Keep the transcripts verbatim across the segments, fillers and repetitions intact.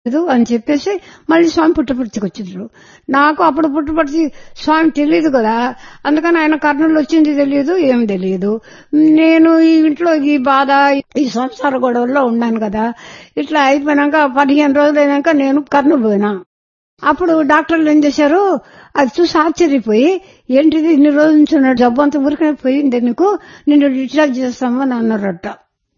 అని చెప్పేసి మళ్ళీ స్వామి పుట్టపర్తికి వచ్చిండ్రు. నాకు అప్పుడు పుట్టపర్తి స్వామి తెలియదు కదా, అందుకని ఆయన కర్నూలు వచ్చింది తెలియదు, ఏం తెలియదు. నేను ఈ ఇంట్లో ఈ బాధ ఈ సంసార గొడవల్లో ఉన్నాను కదా. ఇట్లా అయిపోయినాక పదిహేను రోజులు అయినాక నేను కర్నూలు పోయినా. అప్పుడు డాక్టర్లు ఏం చేశారు, అది చూసి ఆశ్చర్యపోయి, ఏంటిది ఇన్ని రోజుల నుంచి ఉన్న జబ్బు అంతా ఊరికే పోయింది, నీకు నిన్ను డిశ్చార్జ్ చేస్తాము అని అన్నారట.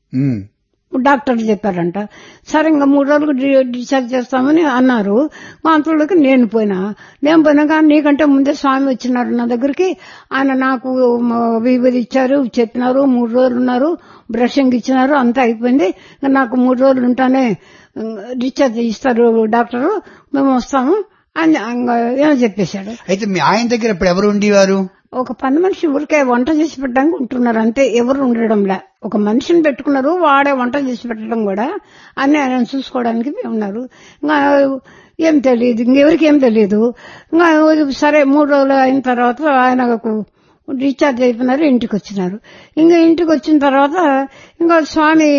డాక్టర్లు చెప్పారంట. సరే ఇంకా మూడు రోజులకు డిశ్చార్జ్ చేస్తామని అన్నారు. అంతలోకి నేను పోయినా. నేను పోయినాక నీకంటే ముందే స్వామి వచ్చినారు నా దగ్గరికి. ఆయన నాకు విభూది ఇచ్చారు, చెప్పినారు, మూడు రోజులు ఉన్నారు, బ్రషింగ్ ఇచ్చినారు, అంతా అయిపోయింది. నాకు మూడు రోజులు ఉంటానే డిశ్చార్జ్ ఇస్తారు డాక్టరు, మేము వస్తాము అని ఏమో చెప్పేశాడు. అయితే మీ ఆయన దగ్గర ఇప్పుడు ఎవరు ఉండేవారు? ఒక పని మనిషి ఊరికే వంట చేసి పెట్టడానికి ఉంటున్నారు అంతే, ఎవరు ఉండడంలా. ఒక మనిషిని పెట్టుకున్నారు, వాడే వంట చేసి పెట్టడం కూడా అన్ని ఆయన చూసుకోవడానికి ఉన్నారు. ఇంకా ఏం తెలియదు, ఇంకెవరికి ఏం తెలియదు. ఇంకా సరే మూడు రోజులు అయిన తర్వాత ఆయనకు డిశ్చార్జ్ అయిపోయినారు, ఇంటికి వచ్చినారు. ఇంకా ఇంటికి వచ్చిన తర్వాత ఇంకా స్వామి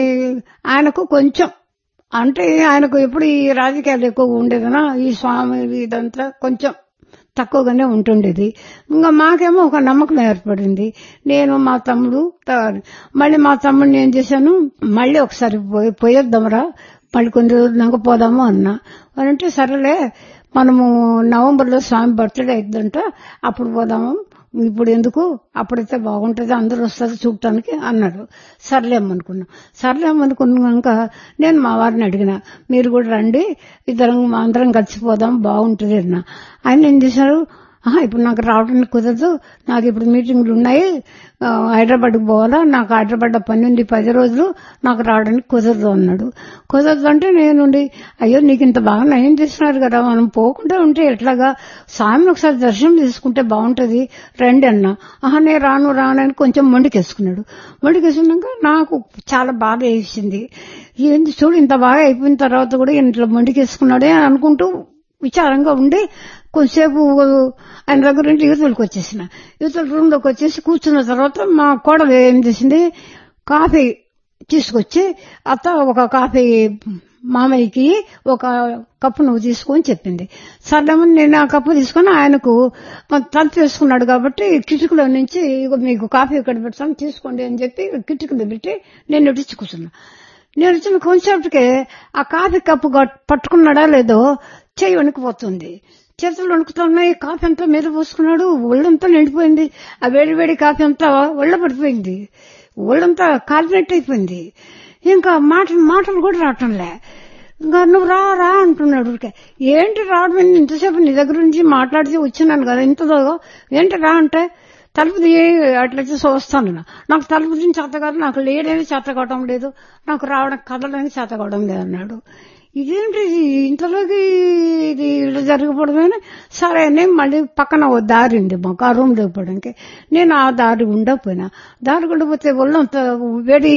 ఆయనకు కొంచెం అంటే ఆయనకు ఎప్పుడు ఈ రాజకీయాలు ఎక్కువ ఉండేదనా, ఈ స్వామి ఇదంతా కొంచెం తక్కువగానే ఉంటుండేది. ఇంకా మాకేమో ఒక నమ్మకం ఏర్పడింది. నేను మా తమ్ముడు మళ్ళీ మా తమ్ముడిని ఏం చేశాను, మళ్ళీ ఒకసారి పోయి పోయేద్దాంరా, మళ్ళీ కొన్ని రోజులు పోదాము అన్నా. అంటే సరేలే, మనము నవంబర్ లో స్వామి బర్త్డే అయిద్దంట, అప్పుడు పోదాము, ఇప్పుడు ఎందుకు, అప్పుడైతే బాగుంటుంది, అందరూ వస్తారు చూడటానికి అన్నాడు. సర్లేమనుకున్నాం. సర్లేమనుకున్నాక నేను మా వారిని అడిగిన, మీరు కూడా రండి, ఇద్దరం అందరం కలిసిపోదాం, బాగుంటుంది అన్న. ఆయన ఏం చేశారు, ఇప్పుడు నాకు రావడానికి కుదరదు, నాకు ఇప్పుడు మీటింగ్లు ఉన్నాయి, హైదరాబాద్కి పోవాలా, నాకు హైదరాబాద్ పని ఉంది పది రోజులు, నాకు రావడానికి కుదరదు అన్నాడు. కుదరదు అంటే నేనుండి, అయ్యో నీకు ఇంత బాగా నయం చేస్తున్నారు కదా, మనం పోకుండా ఉంటే ఎట్లాగా, స్వామిని ఒకసారి దర్శనం తీసుకుంటే బాగుంటది, రండి అన్నా. ఆహా నేను రాను రానని కొంచెం మొండికేసుకున్నాడు. మొండికేసుకున్నాక నాకు చాలా బాధ వేసింది. ఏంది చూడు, ఇంత బాగా అయిపోయిన తర్వాత కూడా ఇంట్లో మొండికేసుకున్నాడే అని అనుకుంటూ విచారంగా ఉండి కొంతసేపు ఆయన దగ్గర నుండి యువతలకు వచ్చేసిన. యువతల రూమ్ లోకి వచ్చేసి కూర్చున్న తర్వాత మా కోడలు ఏం చేసింది, కాఫీ తీసుకొచ్చి, అత్త ఒక కాఫీ మామయ్యకి ఒక కప్పు నువ్వు తీసుకొని చెప్పింది. సర్లేమని నేను ఆ కప్పు తీసుకుని ఆయనకు తలుపు వేసుకున్నాడు కాబట్టి కిటికీలో నుంచి మీకు కాఫీ ఇక్కడ పెడతాను తీసుకోండి అని చెప్పి కిటికీలో పెట్టి నేను నడిచి కూర్చున్నా. నేను వచ్చిన కొంచెంసేపటికే ఆ కాఫీ కప్పు పట్టుకున్నాడా లేదో చెయ్యి వణికిపోతుంది, చేతులు వణుకుతున్నాయి, కాఫీ అంతా మీద పోసుకున్నాడు, ఒళ్ళంతా నిండిపోయింది. ఆ వేడి వేడి కాఫీ అంతా ఒళ్ళ పడిపోయింది, ఒళ్ళంతా కాలినట్టు అయిపోయింది. ఇంకా మాటలు మాటలు కూడా రావటంలే. ఇంకా నువ్వు రా రా అంటున్నాడు. ఊరికే ఏంటి రావడం, ఇంతసేపు నీ దగ్గర నుంచి మాట్లాడితే వచ్చినాను కదా, ఇంతదో ఏంటి రా అంటే, తలుపు అట్లయితే వస్తాను, నాకు తలుపు నుంచి చేత కాదు, నాకు లేడేది చేత కావడం లేదు, నాకు రావడం కదలడానికి చేత కావడం లేదు అన్నాడు. ఇదేంటి ఇంతలోకి ఇది ఇలా జరగకూడదని సరే అని మళ్ళీ పక్కన ఓ దారి ఉంది మాకు ఆ రూమ్ లేకపోవడానికి. నేను ఆ దారి ఉండకపోయినా, దారి ఉండకపోతే ఒళ్ళంత వేడి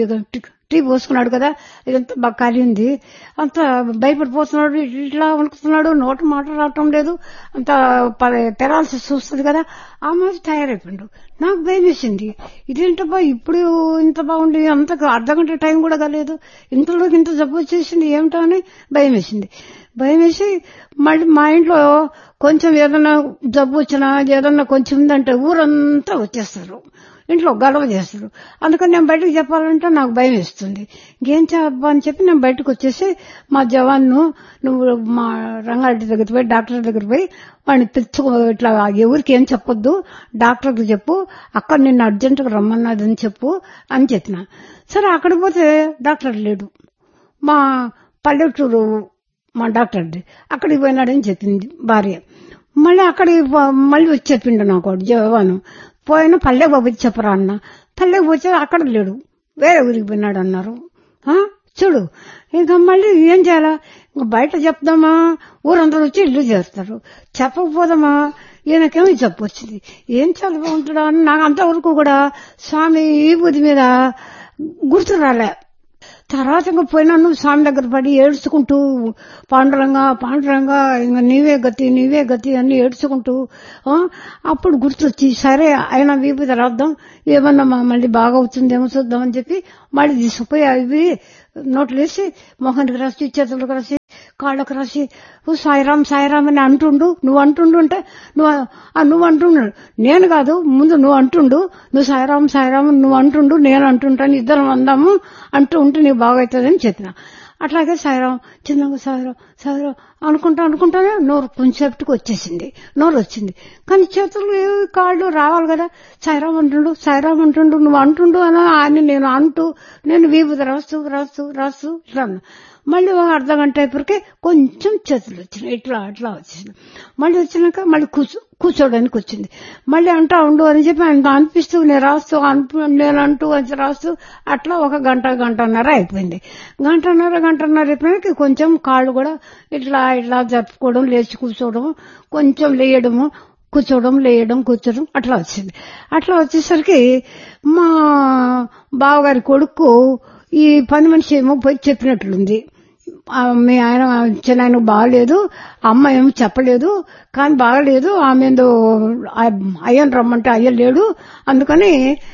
టీ పోసుకున్నాడు కదా, ఇదంతా బాగా కాలింది, అంత భయపడిపోతున్నాడు, ఇట్లా వణుకుతున్నాడు, నోట మాట రావటం లేదు, అంత పెరాల్సి చూస్తుంది కదా, ఆ మాది తయారైపోయిండు. నాకు భయం వేసింది, ఇదేంటబ్బా ఇప్పుడు ఇంత బాగుంది, అంత అర్ధ గంట టైం కూడా కాలేదు, ఇంతలోకి ఇంత జబ్బు వచ్చేసింది ఏమిటో అని భయం వేసింది. భయం వేసి మళ్ళీ మా ఇంట్లో కొంచెం ఏదన్నా జబ్బు వచ్చినా ఏదన్నా కొంచెం ఉందంటే ఊరంతా వచ్చేస్తారు, ఇంట్లో గొడవ చేస్తారు. అందుకని నేను బయటకు చెప్పాలంటే నాకు భయం వేస్తుంది. ఇంకేం చెప్పా అని చెప్పి నేను బయటకు వచ్చేసి మా జవాన్ను, నువ్వు మా రంగారెడ్డి దగ్గర పోయి డాక్టర్ దగ్గర పోయి వాడిని తెచ్చుకో, ఇట్లా ఎవరికి ఏం చెప్పొద్దు, డాక్టర్కి చెప్పు, అక్కడ నిన్ను అర్జెంటుగా రమ్మన్నదని చెప్పు అని చెప్పిన. సరే అక్కడికి పోతే డాక్టర్ లేడు, మా పల్లెటూరు మా డాక్టర్ది, అక్కడికి పోయినాడని చెప్పింది భార్య. మళ్ళీ అక్కడికి మళ్ళీ వచ్చి చెప్పిండు నాకు జవాను, పోయినా పల్లె బాబు చెప్పరా అన్న. పల్లెకి పోతే అక్కడ లేడు, వేరే ఊరికి పోయినాడు అన్నారు. చూడు ఇంకా మళ్ళీ ఏం చేయాలా, బయట చెప్దామా, ఊరందరూ వచ్చి ఇల్లు చేస్తారు, చెప్పకపోదామా, ఈయనకేమో జబ్బు వచ్చింది, ఏం చాలా బాగుంటుందా అని నాకు అంతవరకు కూడా స్వామి ఈ బుద్ధి మీద గుర్తు రాలే. తర్వాత ఇంకా పోయినాను స్వామి దగ్గర పడి ఏడ్చుకుంటూ, పాండురంగా పాండురంగా ఇంకా నీవే గతి నీవే గతి అని ఏడ్చుకుంటూ, అప్పుడు గుర్తొచ్చి సరే ఆయన వీపు రాద్దాం, ఏమన్నా మళ్ళీ బాగా అవుతుందేమో చూద్దామని చెప్పి మళ్ళీ తీసుకుపోయి అవి నోట్లు వేసి మొహానికి రాసి చేతులకు రాసి కాళ్ళకు రాసి ఓ సాయిరాం సాయిరాం అని అంటుండు, నువ్వు అంటుండు అంటే నువ్వు నువ్వు అంటున్నాడు, నేను కాదు ముందు నువ్వు అంటుండు, నువ్వు సాయిరాం సాయిరాం నువ్వు అంటుండు, నేను అంటుంటాను, ఇద్దరం అందాము అంటూ ఉంటే నీకు బాగవుతుందని చెప్పిన. అట్లాగే సాయిరాం చిన్నగా సాయిరాం సాయిరాం అనుకుంటా అనుకుంటానే నోరు కొంచెంసేపటికి వచ్చేసింది, నోరు వచ్చింది. కానీ చేతులు కాళ్ళు రావాలి కదా. సాయిరాం అంటుండు సాయిరాం అంటుండు నువ్వు అంటుండు అని ఆయన నేను అంటూ నేను వీపు రాస్తూ రాస్తూ రాస్తూ ఇట్లా అన్నా. మళ్ళీ ఒక అర్ధ గంట అయిపోయికే కొంచెం చేతులు వచ్చినాయి, ఇట్లా అట్లా వచ్చేసింది. మళ్ళీ వచ్చినాక మళ్ళీ కూర్చో కూర్చోడానికి వచ్చింది. మళ్ళీ అంటా ఉండు అని చెప్పి ఆయన అనిపిస్తూ నేను రాస్తూ అను నేను అంటూ అని రాస్తూ అట్లా ఒక గంట గంటన్నర అయిపోయింది. గంటన్నర గంటన్నర అయిపోయినాక కొంచెం కాళ్ళు కూడా ఇట్లా ఇట్లా జరుపుకోవడం, లేచి కూర్చోవడం, కొంచెం లేయడము, కూర్చోవడం లేయడం కూర్చోవడం అట్లా వచ్చింది. అట్లా వచ్చేసరికి మా బావగారి కొడుకు ఈ పని మనిషి ఏమో పోయి చెప్పినట్లుంది, మీ ఆయన చిన్న బాగలేదు, అమ్మ ఏమో చెప్పలేదు కానీ బాగలేదు, ఆమె ఏందో అయ్యని రమ్మంటే అయ్య లేడు, అందుకని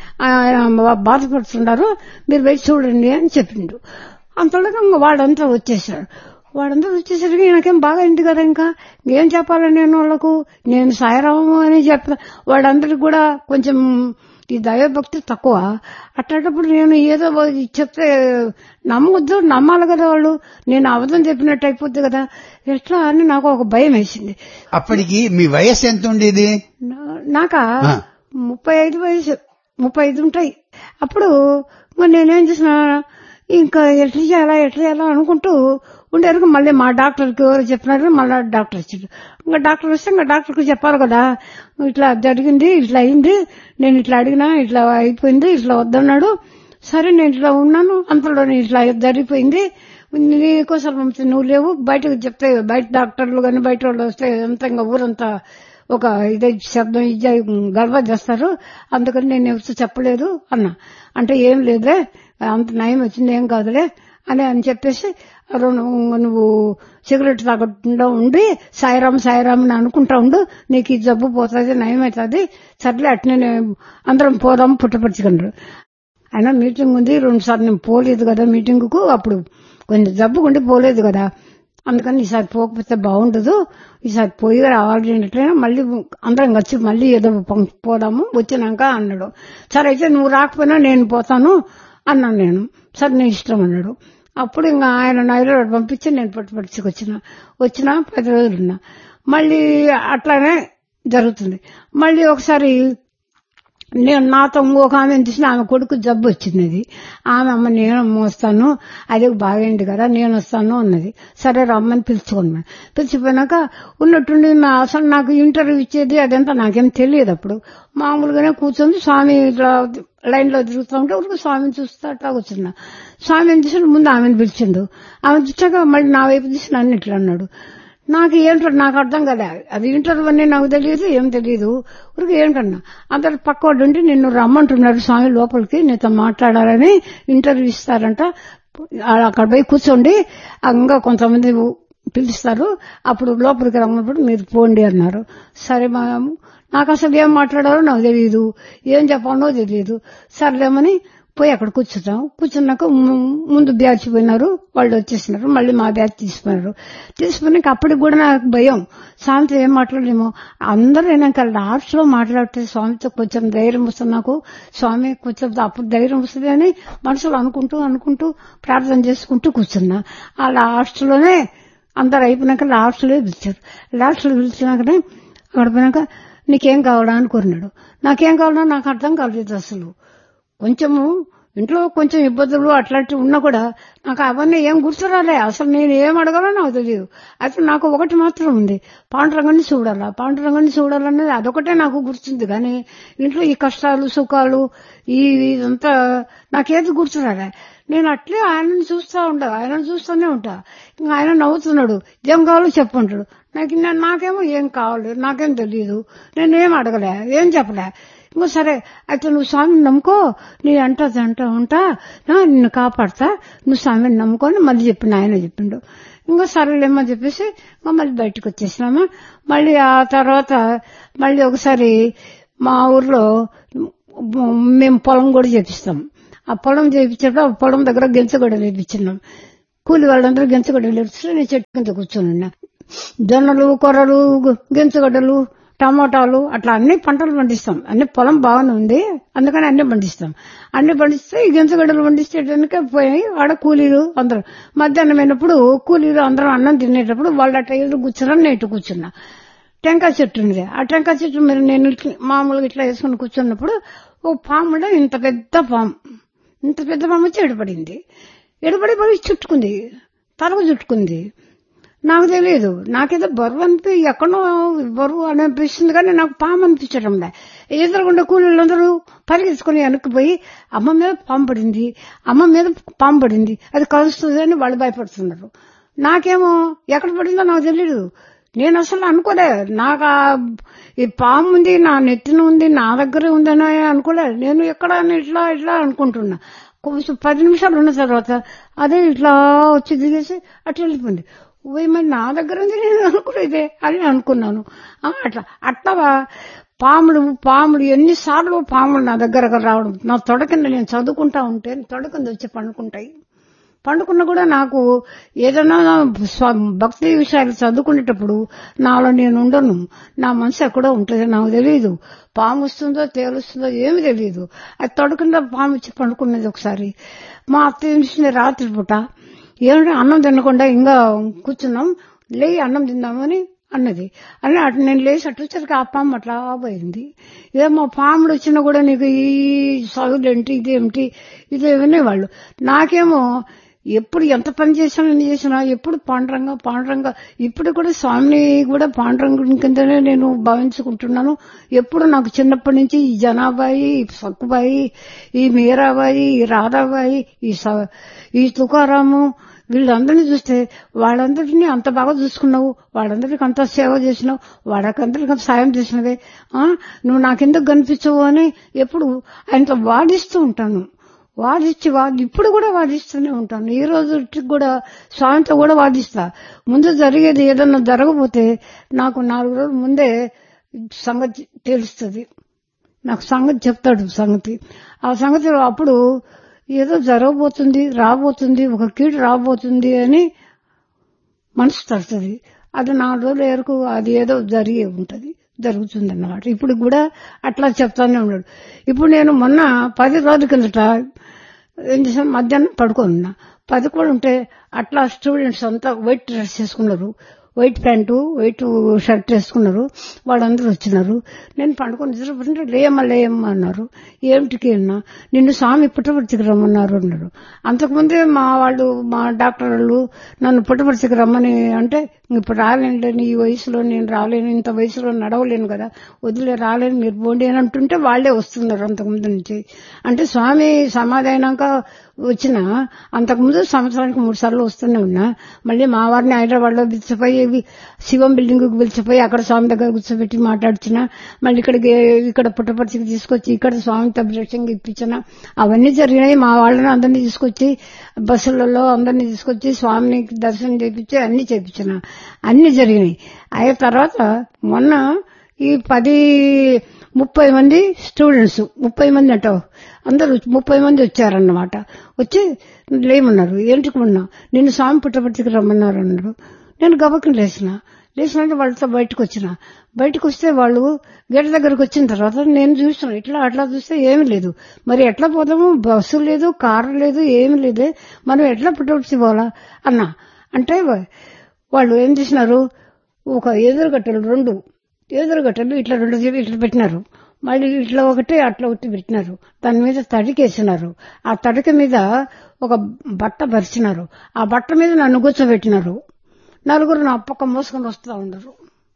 బాధపడుతున్నారు, మీరు వెళ్ళి చూడండి అని చెప్పిండు. అంతలోగా వాడంతా వచ్చేసాడు. వాడంతా వచ్చేసరికి నాకేం బాగా అయింది కదా, ఇంకా ఏం చెప్పాలి నేను వాళ్ళకు, నేను సాయిరాము అని చెప్తా. వాడందరికి కూడా కొంచెం ఈ దైవభక్తి తక్కువ. అట్లాంటప్పుడు నేను ఏదో చెప్తే నమ్మొద్దు, నమ్మాలి కదా వాళ్ళు, నేను అబద్ధం చెప్పినట్టు అయిపోద్ది కదా, ఎట్లా అని నాకు ఒక భయం వేసింది. అప్పటికి మీ వయసు ఎంత ఉండేది? నాకా ముప్పై ఐదు వయసు ముప్పై ఐదు ఉంటాయి. అప్పుడు నేనేం చేసిన, ఇంకా ఎట్లా చేయాలా ఎట్లా చేయాలా అనుకుంటూ ఉండేరు. మళ్ళీ మా డాక్టర్కి ఎవరు చెప్పినారు, మళ్ళీ డాక్టర్ వచ్చాడు. ఇంకా డాక్టర్ వస్తే ఇంకా డాక్టర్కి చెప్పాలి కదా, ఇట్లా జరిగింది, ఇట్లా అయింది, నేను ఇట్లా అడిగినా ఇట్లా అయిపోయింది, ఇట్లా వద్దన్నాడు, సరే నేను ఇట్లా ఉన్నాను, అంతలోనే ఇట్లా జరిగిపోయింది, నీకోసం నువ్వు లేవు, బయటకు చెప్తే బయట డాక్టర్లు కానీ బయట వాళ్ళు వస్తే అంత ఇంకా ఊరంతా ఒక ఇదే శబ్దం ఇది గర్వ చేస్తారు, అందుకని నేను ఎవరితో చెప్పలేదు అన్నా. అంటే ఏం లేదులే, అంత నయం వచ్చింది, ఏం కాదులే అని అని చెప్పేసి నువ్వు సిగరెట్ తాగకుండా ఉండి సాయిరాం సాయిరాం అని అనుకుంటా ఉండు, నీకు ఈ జబ్బు పోతుంది, నయమవుతుంది, సర్లే అట్నే అందరం పోదాం పుట్టపరుచుకున్నారు. అయినా మీటింగ్ ఉంది, రెండు సార్లు నేను పోలేదు కదా మీటింగ్ కు, అప్పుడు కొంచెం జబ్బుకుండి పోలేదు కదా, అందుకని ఈసారి పోకపోతే బాగుండదు, ఈసారి పోయి రావాలి అట్లయినా మళ్ళీ అందరం వచ్చి మళ్ళీ ఏదో పోదాము వచ్చినాక అన్నాడు. సరే అయితే నువ్వు రాకపోయినా నేను పోతాను అన్నాను నేను. సరే నీ ఇష్టం అన్నాడు. అప్పుడు ఇంకా ఆయన హైదరాబాద్ పంపించి నేను పట్టుపడిచికి వచ్చిన వచ్చిన పది రోజులున్నా. మళ్ళీ అట్లానే జరుగుతుంది. మళ్ళీ ఒకసారి నేను నాతో ఇంకొక ఆమె చూసిన, ఆమె కొడుకు జబ్బు వచ్చింది. అది ఆమె అమ్మ నేను మోస్తాను, అది బాగైంది కదా నేను వస్తాను అన్నది. సరే రమ్మని పిలుచుకున్నాను. పిలిచిపోయినాక ఉన్నట్టుండి అసలు నాకు ఇంటర్వ్యూ ఇచ్చేది అదంతా నాకేం తెలియదు. అప్పుడు మామూలుగానే కూర్చొని స్వామి ఇట్లా లైన్ లో తిరుగుతూ ఉంటే ఊరికి స్వామిని చూస్తూ అట్లా కూర్చున్నా. స్వామిని చూసి ముందు ఆమెను పిలిచిండు. ఆమె చూసాక మళ్ళీ నా వైపు చూసి నన్ను ఇట్లా అన్నాడు. నాకు ఏంటో నాకు అర్థం కదా, అది ఇంటర్వ్యూ అని నాకు తెలియదు, ఏం తెలియదు. ఊరికి ఏంటన్నా అందరు పక్కవాడు ఉండి నిన్ను రమ్మంటున్నారు స్వామి లోపలికి, నీతో మాట్లాడాలని, ఇంటర్వ్యూ ఇస్తారంట, అక్కడ పోయి కూర్చోండి, ఇంకా కొంతమంది పిలుస్తారు, అప్పుడు లోపలికి రమ్మన్నప్పుడు మీరు పోండి అన్నారు. సరే మా నాకు అసలు ఏం మాట్లాడాలో నాకు తెలియదు, ఏం చెప్పాలో తెలియదు. సర్లేమని పోయి అక్కడ కూర్చుంటాం. కూర్చున్నాక ముందు బ్యాచ్ పోయినారు, వాళ్ళు వచ్చేసినారు, మళ్ళీ మా బ్యాచ్ తీసుకున్నారు. తీసుకున్నాక అప్పటికి కూడా నాకు భయం, స్వామితో ఏం మాట్లాడలేమో. అందరూ నేను లాస్ట్ లో మాట్లాడితే స్వామితో కొంచెం ధైర్యం వస్తుంది నాకు, స్వామి కొంచెం అప్పుడు ధైర్యం వస్తుంది అని మనసులో అనుకుంటూ అనుకుంటూ ప్రార్థన చేసుకుంటూ కూర్చున్నా. ఆ లాస్ట్ లోనే అందరు అయిపోయినాక లాస్ట్ లో పిలిచారు. లాస్ట్ లో పిలిచినాకనే అక్కడ పోయినాక నీకేం కావాలా అని కోరినాడు. నాకేం కావాలన్నా నాకు అర్థం కాలేదు. అసలు కొంచెము ఇంట్లో కొంచెం ఇబ్బందులు అట్లాంటివి ఉన్నా కూడా నాకు అవన్నీ ఏం గుర్తురాలే. అసలు నేను ఏం అడగాలో నాకు తెలియదు. అయితే నాకు ఒకటి మాత్రం ఉంది, పాండురంగాన్ని చూడాలా, పాండురంగాన్ని చూడాలనేది అదొకటే నాకు గుర్తుంది. కానీ ఇంట్లో ఈ కష్టాలు సుఖాలు ఈ ఇదంతా నాకేది గుర్తురాలే. నేను అట్లే ఆయనను చూస్తా ఉంటా, ఆయనను చూస్తూనే ఉంటా. ఇంకా ఆయన నవ్వుతున్నాడు, ఏం కావాలో చెప్పంటాడు. నాకు నాకేమో ఏం కావాలి నాకేం తెలియదు, నేనేం అడగలే, ఏం చెప్పలే. ఇంకో సరే అయితే నువ్వు స్వామిని నమ్ముకో, నీ అంటా అంటా ఉంటా, నిన్ను కాపాడతా, నువ్వు స్వామిని నమ్ముకొని మళ్ళీ చెప్పిన ఆయన చెప్పిండు. ఇంకో సరేలేమో చెప్పేసి మళ్ళీ బయటకు వచ్చేసినామా. మళ్ళీ ఆ తర్వాత మళ్ళీ ఒకసారి మా ఊర్లో మేము పొలం కూడా చేపిస్తాం. ఆ పొలం చేయించేటప్పుడు ఆ పొలం దగ్గర గెంచ కూడా చేపించినాం. కూలి వాళ్ళందరూ గెంచగడ్డలు ఎరుస్తూ నేను చెట్టు కింద కూర్చొని జొన్నలు కొర్రలు గెంచగడ్డలు టమోటాలు అట్లా అన్ని పంటలు పండిస్తాం. అన్ని పొలం బాగానే ఉంది, అందుకని అన్ని పండిస్తాం. అన్ని పండిస్తే ఈ గెంచగడ్డలు పండిస్తేటానికే పోయి ఆడ కూలీలు అందరూ మధ్యాహ్నం అయినప్పుడు కూలీలు అందరం అన్నం తినేటప్పుడు వాళ్ళ అట్లా ఎదురు కూర్చున్నా, నేను ఇటు కూర్చున్నా. టెంకాయ చెట్టు ఉంది, ఆ టెంకాయ చెట్టు మీద నేను మామూలుగా ఇట్లా వేసుకుని కూర్చున్నప్పుడు ఓ పాములో ఇంత పెద్ద పాము, ఇంత పెద్ద పాము వచ్చి ఎడపడింది. ఎడపడి పడి చుట్టుకుంది, తలకు చుట్టుకుంది. నాకు తెలియదు, నాకేదో బరువు అనిపి ఎక్కడో బరువు అనిపిస్తుంది కానీ నాకు పాము అనిపించడంలే. ఎదురుగుండా కూలీలందరూ పరిగెత్తుకుని వెనక్కిపోయి అమ్మ మీద పాము పడింది, అమ్మ మీద పాము పడింది, అది కలుస్తుంది అని వాళ్ళు భయపడుతున్నారు. నాకేమో ఎక్కడ పడిందో నాకు తెలియదు. నేను అసలు అనుకోలే, నాకు ఈ పాము ఉంది నా నెత్తిన ఉంది నా దగ్గరే ఉందని అనుకోలే. నేను ఎక్కడ ఇట్లా ఇట్లా అనుకుంటున్నా. కొంచెం పది నిమిషాలు ఉన్న తర్వాత అదే ఇట్లా వచ్చి దిగేసి అట్లా వెళ్ళిపోయింది. మరి నా దగ్గర ఉంది నేను అనుకునేదే అని అనుకున్నాను. అట్లా అట్లా పాములు పాములు ఎన్నిసార్లు పాములు నా దగ్గర రావడం, నా తొడ కింద నేను చదువుకుంటా ఉంటే తొడ కింద వచ్చి పండుకుంటాయి. పండుకున్నా కూడా నాకు ఏదైనా భక్తి విషయాలు చదువుకునేటప్పుడు నాలో నేను ఉండను, నా మనసు ఎక్కడో ఉంటుంది. నాకు తెలియదు పాము వస్తుందో తేలుస్తుందో ఏమి తెలియదు. అది తొడకుండా పాము వచ్చి పండుకున్నది. ఒకసారి మా అత్త ఏం చేసింది, రాత్రి పూట ఏమంటే అన్నం తినకుండా ఇంకా కూర్చున్నాం, లే అన్నం తిందామని అన్నది. అని అటు నేను లేచి అటు వచ్చరికి ఆ పాము అట్లా పోయింది. ఏమో పాములు వచ్చినా కూడా నీకు ఈ చదువులేంటి ఇదేమిటి ఇదేమనే వాళ్ళు. నాకేమో ఎప్పుడు ఎంత పని చేసినా ఎన్ని చేసినా ఎప్పుడు పాండురంగ పాండురంగ ఇప్పుడు కూడా స్వామిని కూడా పాండురంగుడి కిందనే నేను భావించుకుంటున్నాను. ఎప్పుడు నాకు చిన్నప్పటి నుంచి ఈ జనాబాయి, ఈ సక్కుబాయి, ఈ మీరాబాయి, ఈ రాధాబాయి, ఈ ఈ తుకారాము వీళ్ళందరినీ చూస్తే వాళ్ళందరినీ అంత బాగా చూసుకున్నావు, వాళ్ళందరికీ అంత సేవ చేసినావు, వాళ్ళకందరికీ సాయం చేసినవే, నువ్వు నాకెందుకు కనిపించవు అని ఎప్పుడు ఆయనతో వాదిస్తూ ఉంటాను. వాదించి వాది ఇప్పుడు కూడా వాదిస్తూనే ఉంటాను. ఈ రోజు కూడా స్వామితో కూడా వాదిస్తా. ముందు జరిగేది ఏదన్నా జరగకపోతే నాకు నాలుగు రోజుల ముందే సంగతి తెలుస్తుంది. నాకు సంగతి చెప్తాడు సంగతి. ఆ సంగతి అప్పుడు ఏదో జరగబోతుంది, రాబోతుంది, ఒక కీడు రాబోతుంది అని మనసు తడుతుంది. అది నాలుగు రోజుల వరకు అది ఏదో జరిగే ఉంటది, జరుగుతుంది అన్నమాట. ఇప్పుడు కూడా అట్లా చెప్తానే ఉన్నాడు. ఇప్పుడు నేను మొన్న పది రోజుల కిందట ఏం చేశాను, మధ్యాహ్నం పడుకోనున్నా. పడుకొని ఉంటే అట్లా స్టూడెంట్స్ అంతా వైట్ డ్రెస్ చేసుకున్నారు, వైట్ ప్యాంటు వైట్ షర్ట్ వేసుకున్నారు. వాళ్ళందరూ వచ్చినారు. నేను పండుకొని నిద్రపోతుంటే లేయమ్మ లేయమ్మ అన్నారు. ఏమిటికి అన్నా, నిన్ను స్వామి పుట్టపర్తికి రమ్మన్నారు అన్నారు. అంతకుముందే మా వాళ్ళు మా డాక్టర్ వాళ్ళు నన్ను పుట్టపర్తికి రమ్మని అంటే ఇప్పుడు రాలేను, ఈ వయసులో నేను రాలేను, ఇంత వయసులో నడవలేను కదా, వదిలే రాలేను, మీరు పోండి అని అంటుంటే వాళ్లే వస్తున్నారు అంతకుముందు నుంచి. అంటే స్వామి సమాధి అయినాక వచ్చిన అంతకుముందు సంవత్సరానికి మూడు సార్లు వస్తూనే ఉన్నా. మళ్ళీ మా వారిని హైదరాబాద్ లో పిలిచిపోయి శివం బిల్డింగ్ కు పిలిచిపోయి అక్కడ స్వామి దగ్గర కూర్చోబెట్టి మాట్లాడుచిన, మళ్ళీ ఇక్కడికి ఇక్కడ పుట్టపర్తికి తీసుకొచ్చి ఇక్కడ స్వామికి అభిషేకంగా ఇప్పించిన. అవన్నీ జరిగినాయి. మా వాళ్ళని అందరినీ తీసుకొచ్చి బస్సులలో అందరినీ తీసుకొచ్చి స్వామిని దర్శనం చేయించి అన్ని చేయించిన, అన్ని జరిగినాయి. అయిన తర్వాత మొన్న ఈ పది ముప్పై మంది స్టూడెంట్స్ ముప్పై మంది అంట అందరూ ముప్పై మంది వచ్చారన్నమాట. వచ్చి లేమన్నారు. ఏంటికి ఉన్నా, నిన్ను స్వామి పుట్టపర్తికి రమ్మన్నారు అన్నారు. నేను గబక్కని లేచిన లేచినట్టు వాళ్ళతో బయటకు వచ్చిన. బయటకు వస్తే వాళ్ళు గేట్ దగ్గరకు వచ్చిన తర్వాత నేను చూస్తున్నాను, ఇట్లా అట్లా చూస్తే ఏమీ లేదు. మరి ఎట్లా పోదాము, బస్సు లేదు, కారు లేదు, ఏమి లేదే, మనం ఎట్లా పుట్టపర్తి పోవాలా అన్నా. అంటే వాళ్ళు ఏం చేసినారు, ఒక ఎదురుగట్టలు రెండు ఎదురుగట్టలు ఇట్లా రెండు ఇట్లా పెట్టినారు. మళ్ళీ ఇట్లా ఒకటి అట్లా ఒకటి పెట్టినారు. దాని మీద తడికేసినారు. ఆ తడిక మీద ఒక బట్ట పరిచినారు. ఆ బట్ట మీద నన్ను కూర్చోబెట్టినారు. నలుగురు నా పక్క మోసుకొని వస్తూ ఉండరు.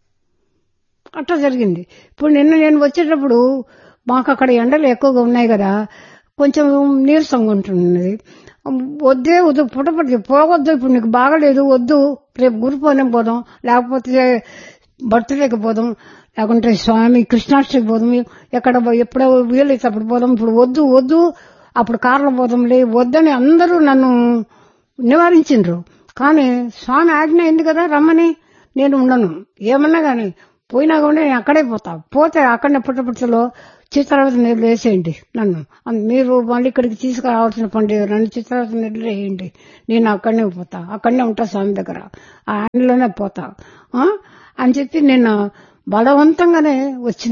అట్లా జరిగింది. ఇప్పుడు నిన్న నేను వచ్చేటప్పుడు మాకు అక్కడ ఎండలు ఎక్కువగా ఉన్నాయి కదా, కొంచెం నీరసంగా ఉంటున్నది. వద్దే వద్దు పుట్టపర్తి పోవద్దు, ఇప్పుడు నీకు బాగలేదు, వద్దు, రేపు గురుపౌర్ణమి పోదాం, లేకపోతే బర్త్డేకి పోదాం, లేకుంటే స్వామి కృష్ణాష్టమికి పోదాం, ఎక్కడ ఎప్పుడో వీలైతే అప్పుడు పోదాం, ఇప్పుడు వద్దు వద్దు, అప్పుడు కార్లో పోదాంలే, వద్దని అందరూ నన్ను నివారించిండ్రు. కానీ స్వామి ఆజ్ఞ అయింది కదా రమ్మని, నేను ఉండను. ఏమన్నా గాని పోయినా కూడా నేను అక్కడే పోతా. పోతే అక్కడనే పుట్టపర్తిలో చిత్రావతి నీళ్ళు వేసేయండి నన్ను, మీరు మళ్ళీ ఇక్కడికి తీసుకురావాల్సిన పండి నన్ను చిత్రావతి నీళ్ళు వేయండి, నేను అక్కడనే పోతా, అక్కడనే ఉంటా స్వామి దగ్గర, ఆ ఆయనలోనే పోతా అని చెప్పి నేను బలవంతంగానే వచ్చిన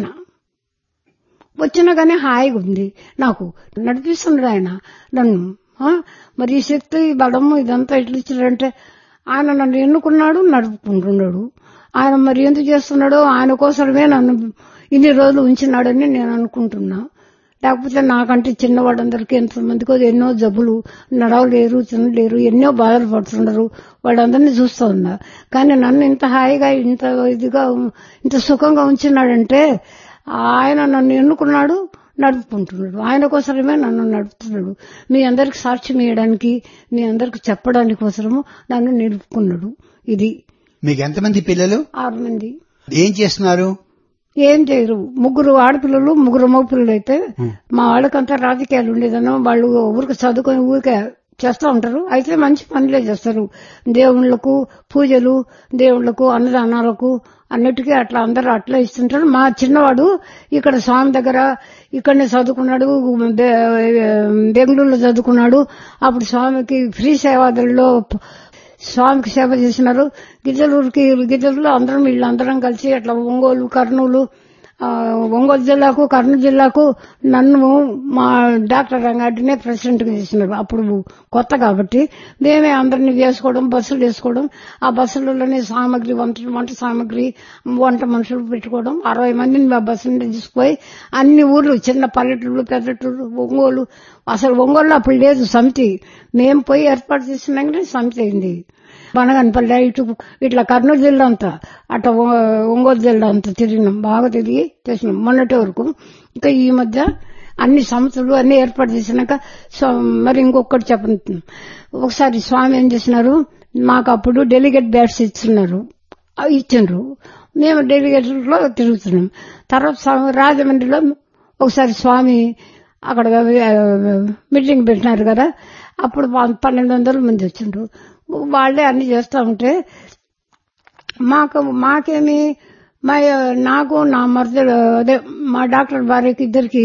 వచ్చినా కానీ హాయిగా ఉంది నాకు, నడిపిస్తున్నాడు ఆయన నన్ను. మరి ఈ శక్తి బలము ఇదంతా ఎట్లా ఇచ్చాడంటే ఆయన నన్ను ఎన్నుకున్నాడు, నడుపుకుంటున్నాడు. ఆయన మరి ఎందుకు చేస్తున్నాడో ఆయన కోసమే నన్ను ఇన్ని రోజులు ఉంచినాడని నేను అనుకుంటున్నా. లేకపోతే నాకంటే చిన్నవాళ్ళందరికీ ఎంతమందికో ఎన్నో జబ్బులు, నడవలేరు, తినలేరు, ఎన్నో బాధలు పడుతున్నారు, వాళ్ళందరినీ చూస్తూ ఉన్నా. కానీ నన్ను ఇంత హాయిగా ఇంత ఇదిగా ఇంత సుఖంగా ఉంచినాడంటే ఆయన నన్ను ఎన్నుకున్నాడు, నడుపుకుంటున్నాడు. ఆయన కోసమే నన్ను నడుపుతున్నాడు. మీ అందరికి సాక్ష్యం ఇవ్వడానికి, మీ అందరికి చెప్పడానికి కోసము నన్ను నిలుపుకున్నాడు. ఇది. మీకు ఎంతమంది పిల్లలు? ఆరు మంది. ఏం చేస్తున్నారు? ఏం చేయరు. ముగ్గురు ఆడపిల్లలు, ముగ్గురు మగ పిల్లలు. అయితే మా వాళ్ళకంతా రాజకీయాలు ఉండేదన్నో, వాళ్ళు ఊరికి చదువుకొని ఊరికే చేస్తూ ఉంటారు. అయితే మంచి పనులే చేస్తారు. దేవుళ్లకు పూజలు, దేవుళ్లకు అన్నదానాలకు అన్నిటికీ అట్లా అందరూ అట్లా ఇస్తుంటారు. మా చిన్నవాడు ఇక్కడ స్వామి దగ్గర ఇక్కడనే చదువుకున్నాడు, బెంగళూరులో చదువుకున్నాడు. అప్పుడు స్వామికి ఫ్రీ సేవాదల్లో స్వామికి సేవ చేసినారు. గిద్దలూరుకి గిద్దలూరులో అందరం వీళ్ళందరం కలిసి అట్లా ఒంగోలు, కర్నూలు, ఒంగోలు జిల్లాకు, కర్నూలు జిల్లాకు నన్ను మా డాక్టర్ రంగాడినే ప్రెసిడెంట్ గా చేసినారు. అప్పుడు కొత్త కాబట్టి మేమే అందరినీ వేసుకోవడం, బస్సులు వేసుకోవడం, ఆ బస్సులలోనే సామాగ్రి, వంట వంట సామాగ్రి, వంట మనుషులు పెట్టుకోవడం. అరవై మందిని మా బస్సులు తీసుకుపోయి అన్ని ఊర్లు, చిన్న పల్లెటూరు, పెద్దటూరు, ఒంగోలు, అసలు ఒంగోలులో అప్పుడు లేదు సమితి. మేము పోయి ఏర్పాటు చేసినాకనే సమితి అయింది. బనగనపల్లి ఇటు ఇట్లా కర్నూలు జిల్లా అంతా, అట్లా ఒంగోలు జిల్లా అంతా తిరిగినాం, బాగా తిరిగి చేసినాం మొన్నటి వరకు. ఇంకా ఈ మధ్య అన్ని సంస్థలు అన్ని ఏర్పాటు చేసినాక మరి ఇంకొకటి చెప్పను. ఒకసారి స్వామి ఏం చేసినారు, మాకు అప్పుడు డెలిగేట్ బ్యాట్స్ ఇస్తున్నారు, ఇచ్చిండ్రు. మేము డెలిగేట్ లో తిరుగుతున్నాం. తర్వాత రాజమండ్రిలో ఒకసారి స్వామి అక్కడ మీటింగ్ పెట్టినారు కదా, అప్పుడు పన్నెండు వందల మంది వచ్చిండ్రు. వాళ్లే అన్ని చేస్తా ఉంటే మాకు మాకేమి మా నాకు నా మరదలు అదే మా డాక్టర్ భార్యకి ఇద్దరికి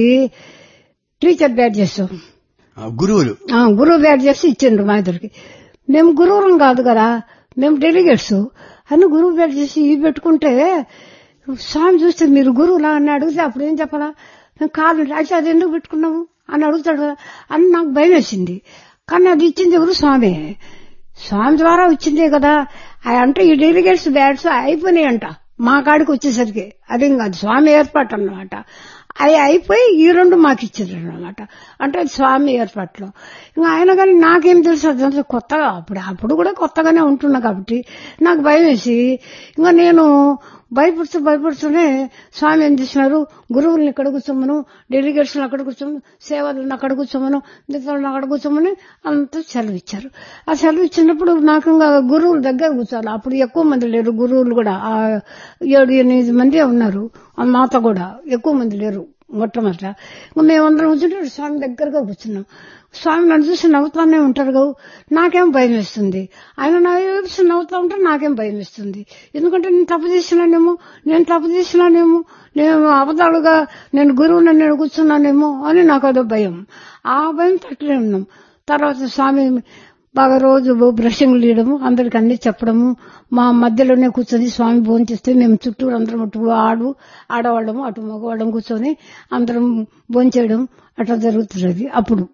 టీచర్ బ్యాడ్ చేస్తాం, గురువులు గురువు బ్యాడ్ చేసి ఇచ్చిండ్రు మా ఇద్దరికి. మేము గురువులం కాదు కదా, మేము డెలిగేట్స్ అని గురువు బ్యాడ్ చేసి ఇవి పెట్టుకుంటే స్వామి చూస్తే మీరు గురువులా అని అడిగితే అప్పుడు ఏం చెప్పాలా, మేము కాదు రాసి అది ఎందుకు పెట్టుకున్నాము అని అడుగుతాడు కదా అని నాకు భయం వేసింది. కానీ అది ఇచ్చింది ఎవరు? స్వామి. స్వామి ద్వారా వచ్చిందే కదా. అంటే ఈ డెలిగేట్స్ బ్యాట్స్ అయిపోయినాయంట మా కాడికి వచ్చేసరికి. అదేం కాదు, స్వామి ఏర్పాటు అన్నమాట. అవి అయిపోయి ఈ రెండు మాకు ఇచ్చారు అన్నమాట. అంటే స్వామి ఏర్పాట్లో. ఇంకా ఆయన కానీ నాకేం తెలుసు, అదంతా కొత్తగా, అప్పుడు అప్పుడు కూడా కొత్తగానే ఉంటున్నా కాబట్టి నాకు భయం వేసి ఇంకా నేను భయపడుతూ భయపడుతూనే స్వామి ఏం చేసినారు, గురువుల్ని ఇక్కడ కూర్చోమను, డెలిగేట్స్ అక్కడ కూర్చోమను, సేవలను అక్కడ కూర్చోమను, మిగతాలను అక్కడ కూర్చోమని అంతా సెలవు ఇచ్చారు. ఆ సెలవు ఇచ్చినప్పుడు నాకు ఇంకా గురువుల దగ్గర కూర్చోాలి. అప్పుడు ఎక్కువ మంది లేరు గురువులు కూడా, ఆ ఏడు ఎనిమిది మంది ఉన్నారు. మాతో కూడా ఎక్కువ మంది లేరు మొట్టమొదట. మేమందరం కూర్చుంటే స్వామి దగ్గరగా కూర్చున్నాం. స్వామి నన్ను చూసి నవ్వుతానే ఉంటారు కదా, నాకేం భయం వేస్తుంది. ఆయన నా చూసి నవ్వుతా ఉంటే నాకేం భయం వేస్తుంది. ఎందుకంటే నేను తప్పు చేసినానేమో, నేను తప్పు చేసినానేమో, నేను అబద్ధాలుగా నేను గురువుని నేను కూర్చున్నానేమో అని నాకు అదో భయం. ఆ భయం తట్టులే ఉన్నాం. తర్వాత స్వామి బాగా రోజు బ్రషింగ్ తీయడము, అందరికి అన్ని చెప్పడము, మా మధ్యలోనే కూర్చొని స్వామి భోజనం చేస్తే మేము చుట్టూరు అందరం అటు ఆడు ఆడవాళ్ళము అటు మగవాళ్ళం కూర్చొని అందరం భోజనం చేయడం అట్లా జరుగుతున్నది అప్పుడు.